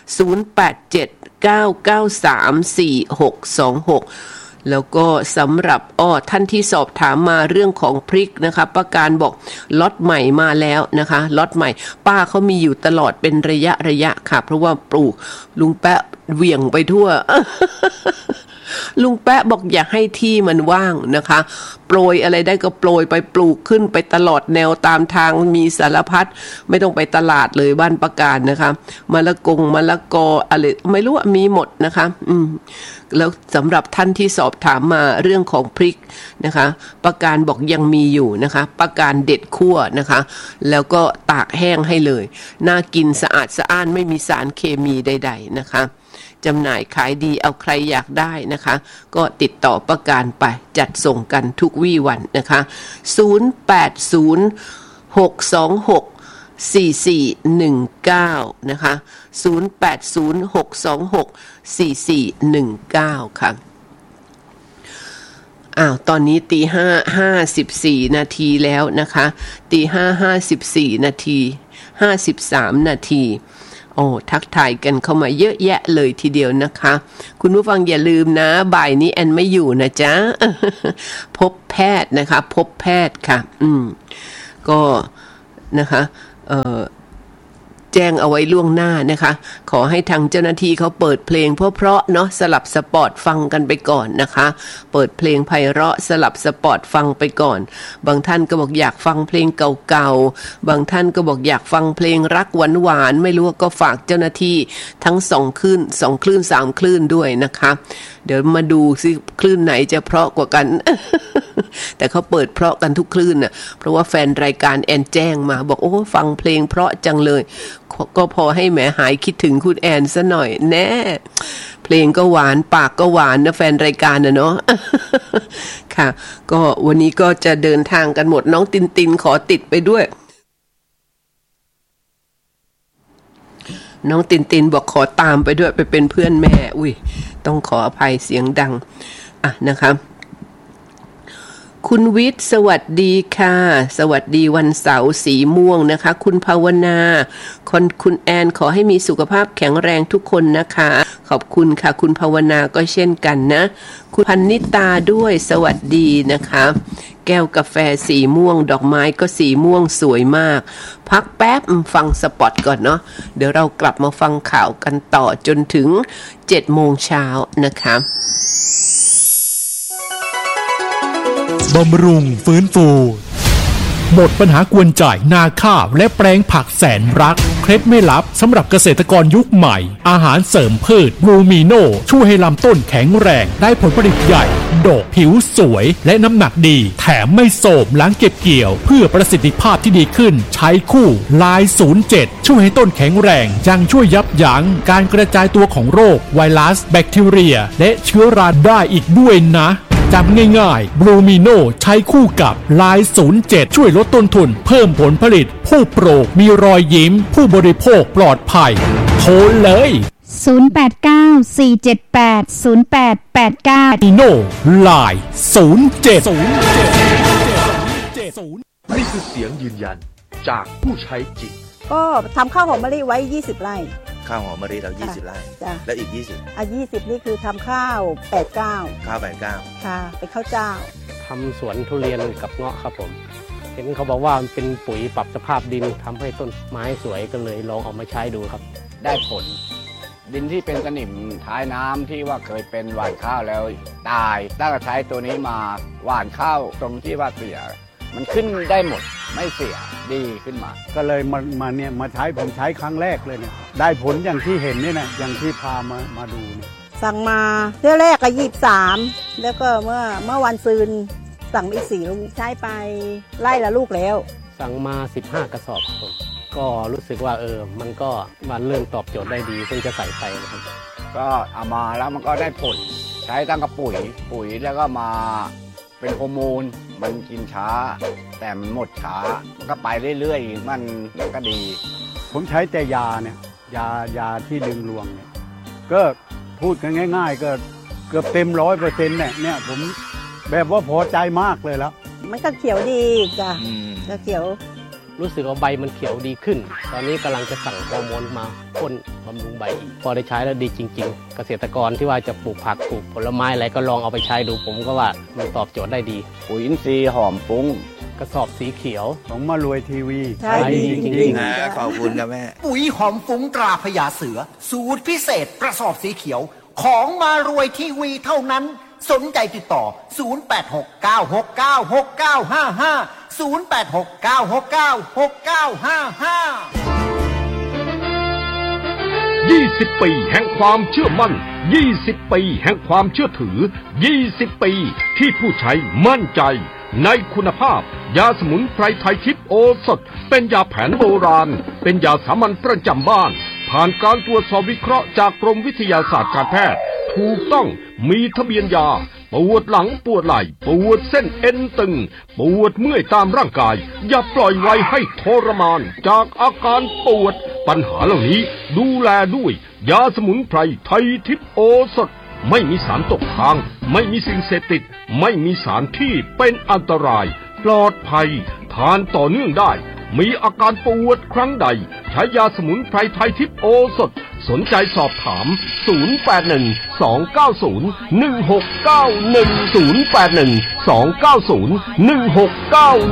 ศูนย์ แปด เจ็ด เก้า เก้า สาม สี่ หก สอง หกแล้วก็สำหรับอ้อท่านที่สอบถามมาเรื่องของพริกนะคะป้าการบอกล็อตใหม่มาแล้วนะคะล็อตใหม่ป้าเขามีอยู่ตลอดเป็นระยะระยะค่ะเพราะว่าปลูกลุงแปะเหวี่ยงไปทั่ว ลุงแปะบอกอย่าให้ที่มันว่างนะคะโปรยอะไรได้ก็โปรยไปปลูกขึ้นไปตลอดแนวตามทางมีสารพัดไม่ต้องไปตลาดเลยบ้านป้าการนะคะมะละกงมะละกออะไรไม่รู้ว่ามีหมดนะคะอืมแล้วสำหรับท่านที่สอบถามมาเรื่องของพริกนะคะป้าการบอกยังมีอยู่นะคะป้าการเด็ดคั่วนะคะแล้วก็ตากแห้งให้เลยน่ากินสะอาดสะอ้านไม่มีสารเคมีใดๆนะคะจำหน่ายขายดีเอาใครอยากได้นะคะก็ติดต่อป้าการไปจัดส่งกันทุกวี่วันนะคะศูนย์ แปด ศูนย์ หก สอง หก สี่ สี่ หนึ่ง เก้านะคะศูนย์ แปด ศูนย์ หก สอง หก สี่ สี่ หนึ่ง เก้าค่ะอ้าวตอนนี้ตีห้าห้าสิบสี่นาทีแล้วนะคะตีห้าห้าสิบสี่นาทีห้าสิบสามนาทีโอ้ทักทายกันเข้ามาเยอะแยะเลยทีเดียวนะคะคุณผู้ฟังอย่าลืมนะบ่ายนี้แอนไม่อยู่นะจ๊ะ พบแพทย์นะคะพบแพทย์ค่ะอืมก็นะคะเอ่อแจ้งเอาไว้ล่วงหน้านะคะขอให้ทางเจ้าหน้าที่เขาเปิดเพลงเพราะๆเนาะสลับสปอร์ตฟังกันไปก่อนนะคะเปิดเพลงไพเราะสลับสปอร์ตฟังไปก่อนบางท่านก็บอกอยากฟังเพลงเก่าๆบางท่านก็บอกอยากฟังเพลงรักหวานๆไม่รู้ก็ฝากเจ้าหน้าที่ทั้งสองคลื่นสองคลื่นสามคลื่นด้วยนะคะเดี๋ยวมาดูซิคลื่นไหนจะเพราะกว่ากัน แต่เขาเปิดเพราะกันทุกคลื่นน่ะเพราะว่าแฟนรายการแอนแจ้งมาบอกโอ้ฟังเพลงเพราะจังเลยก็พอให้แหมหายคิดถึงคุณแอนซะหน่อยแน่เพลงก็หวานปากก็หวานนะแฟนรายการนะเนาะ ค่ะก็วันนี้ก็จะเดินทางกันหมดน้องตินตินขอติดไปด้วยน้องตินตินบอกขอตามไปด้วยไปเป็นเพื่อนแม่อุ้ยต้องขออภัยเสียงดังอ่ะนะคะคุณวิทย์สวัสดีค่ะสวัสดีวันเสาร์สีม่วงนะคะคุณภาวนาคนคุณแอนขอให้มีสุขภาพแข็งแรงทุกคนนะคะขอบคุณค่ะคุณภาวนาก็เช่นกันนะคุณพันนิตาด้วยสวัสดีนะคะแก้วกาแฟสีม่วงดอกไม้ก็สีม่วงสวยมากพักแป๊บฟังสปอตก่อนเนาะเดี๋ยวเรากลับมาฟังข่าวกันต่อจนถึงเจ็ดโมงเช้านะคะบำรุงฟื้นฟูหมดปัญหากวนจ่ายนาข้าวและแปลงผักแสนรักเคล็ดไม่ลับสำหรับเกษตรกรยุคใหม่อาหารเสริมพืชบลูมิโนช่วยให้ลำต้นแข็งแรงได้ผลผลิตใหญ่ดกผิวสวยและน้ำหนักดีแถมไม่โทรมหลังเก็บเกี่ยวเพื่อประสิทธิภาพที่ดีขึ้นใช้คู่ลายศูนย์เจ็ดช่วยให้ต้นแข็งแรงยังช่วยยับยั้งการกระจายตัวของโรคไวรัสแบคทีเรียและเชื้อราได้อีกด้วยนะจำง่ายๆบลูมิโนใช้คู่กับลายศูนย์เจ็ดช่วยลดต้นทุนเพิ่มผลผลิตผู้ปลูกมีรอยยิ้มผู้บริโภคปลอดภัยโทรเลยศูนย์ แปด เก้า สี่ เจ็ด แปด ศูนย์ แปด แปด เก้ามิโนลายศูนย์เจ็ดนี่คือเสียงยืนยันจากผู้ใช้จริงก็ทำข้าวหอมมะลิไว้ยี่สิบไร่ข้าวหอมมะลิเรายี่สิบไร่แล้วอีกยี่สิบอ่ะยี่สิบนี่คือทำข้าวแปดเก้าข้าวแปดเก้าค่ะเป็นข้าวเจ้าทำสวนทุเรียนกับเงาะครับผมเห็นเขาบอกว่ามันเป็นปุ๋ยปรับสภาพดินทำให้ต้นไม้สวยก็เลยลองเอามาใช้ดูครับได้ผลดินที่เป็นสนิมท้ายน้ำที่ว่าเคยเป็นหว่านข้าวแล้วตายตั้งแต่ใช้ตัวนี้มาหว่านข้าวตรงที่ว่าเสียมันขึ้นได้หมดไม่เสียดีขึ้นมาก็เลยมามาเนี่ยมาใช้ผมใช้ครั้งแรกเลยเนี่ยได้ผลอย่างที่เห็นนี่นะอย่างที่พามามาดูเนี่ยสั่งมาเที่ยวแรกก็ยี่สิบสามแล้วก็เมื่อเมื่อวันซืนสั่งอีกสี่ลูกใช้ไปไล่ละลูกแล้วสั่งมาสิบห้ากระสอบผมก็รู้สึกว่าเออมันก็มันเริ่มตอบโจทย์ได้ดีเพิ่งจะใส่ไปนะครับก็เอามาแล้วมันก็ได้ผลใช้ตั้งกระปุ๋ยปุ๋ยแล้วก็มาเป็นฮอร์โมนมันกินช้าแต่มันหมดช้ามันก็ไปเรื่อยๆมันก็ดีผมใช้แต่ยาเนี่ยยายาที่ดึงรวงเนี่ยก็พูดกันง่ายๆก็เกือบเต็มร้อยเปอร์เซ็นต์เนี่ยเนี่ยผมแบบว่าพอใจมากเลยแล้วมันก็เขียวดีจ้ะจะเขียวรู้สึกว่าใบมันเขียวดีขึ้นตอนนี้กำลังจะสั่งฮอร์โมนมาพ่นบำรุงใบอีกพอได้ใช้แล้วดีจริงๆเกษตรกรที่ว่าจะปลูกผักปลูกผลไม้อะไรก็ลองเอาไปใช้ดูผมก็ว่ามันตอบโจทย์ได้ดีปุ๋ยอินทรีย์หอมฟุ้งกระสอบสีเขียวของมารวยทีวีใช่ดีจริงๆนะขอบคุณครับแม่ปุ๋ยหอมฟุ้งตราพญาเสือสูตรพิเศษกระสอบสีเขียวของมารวยทีวีเท่านั้นสนใจติดต่อศูนย์ แปด หก เก้า หก เก้า หก เก้า ห้า ห้า ศูนย์ แปด หก เก้า หก เก้า หก เก้า ห้า ห้ายี่สิบ ปีแห่งความเชื่อมั่นยี่สิบ ปีแห่งความเชื่อถือยี่สิบ ปีที่ผู้ใช้มั่นใจในคุณภาพยาสมุนไพรไทยทิพย์โอสถเป็นยาแผนโบราณเป็นยาสามัญประจำบ้านผ่านการตรวจสอบวิเคราะห์จากกรมวิทยาศาสตร์การแพทย์ถูกต้องมีทะเบียนยาปวดหลังปวดไหล่ปวดเส้นเอ็นตึงปวดเมื่อยตามร่างกายอย่าปล่อยไว้ให้ทรมานจากอาการปวดปัญหาเหล่านี้ดูแลด้วยยาสมุนไพรไทยทิพย์โอสถไม่มีสารตกค้างไม่มีสิ่งเสพติดไม่มีสารที่เป็นอันตรายปลอดภัยทานต่อเนื่องได้มีอาการปวดครั้งใดใช้ยาสมุนไพรไทยทิพย์โอสถสนใจสอบถามศูนย์ แปด หนึ่ง สอง เก้า ศูนย์ หนึ่ง หก เก้า หนึ่ง ศูนย์ แปด หนึ่ง สอง เก้า ศูนย์ หนึ่ง หก เก้า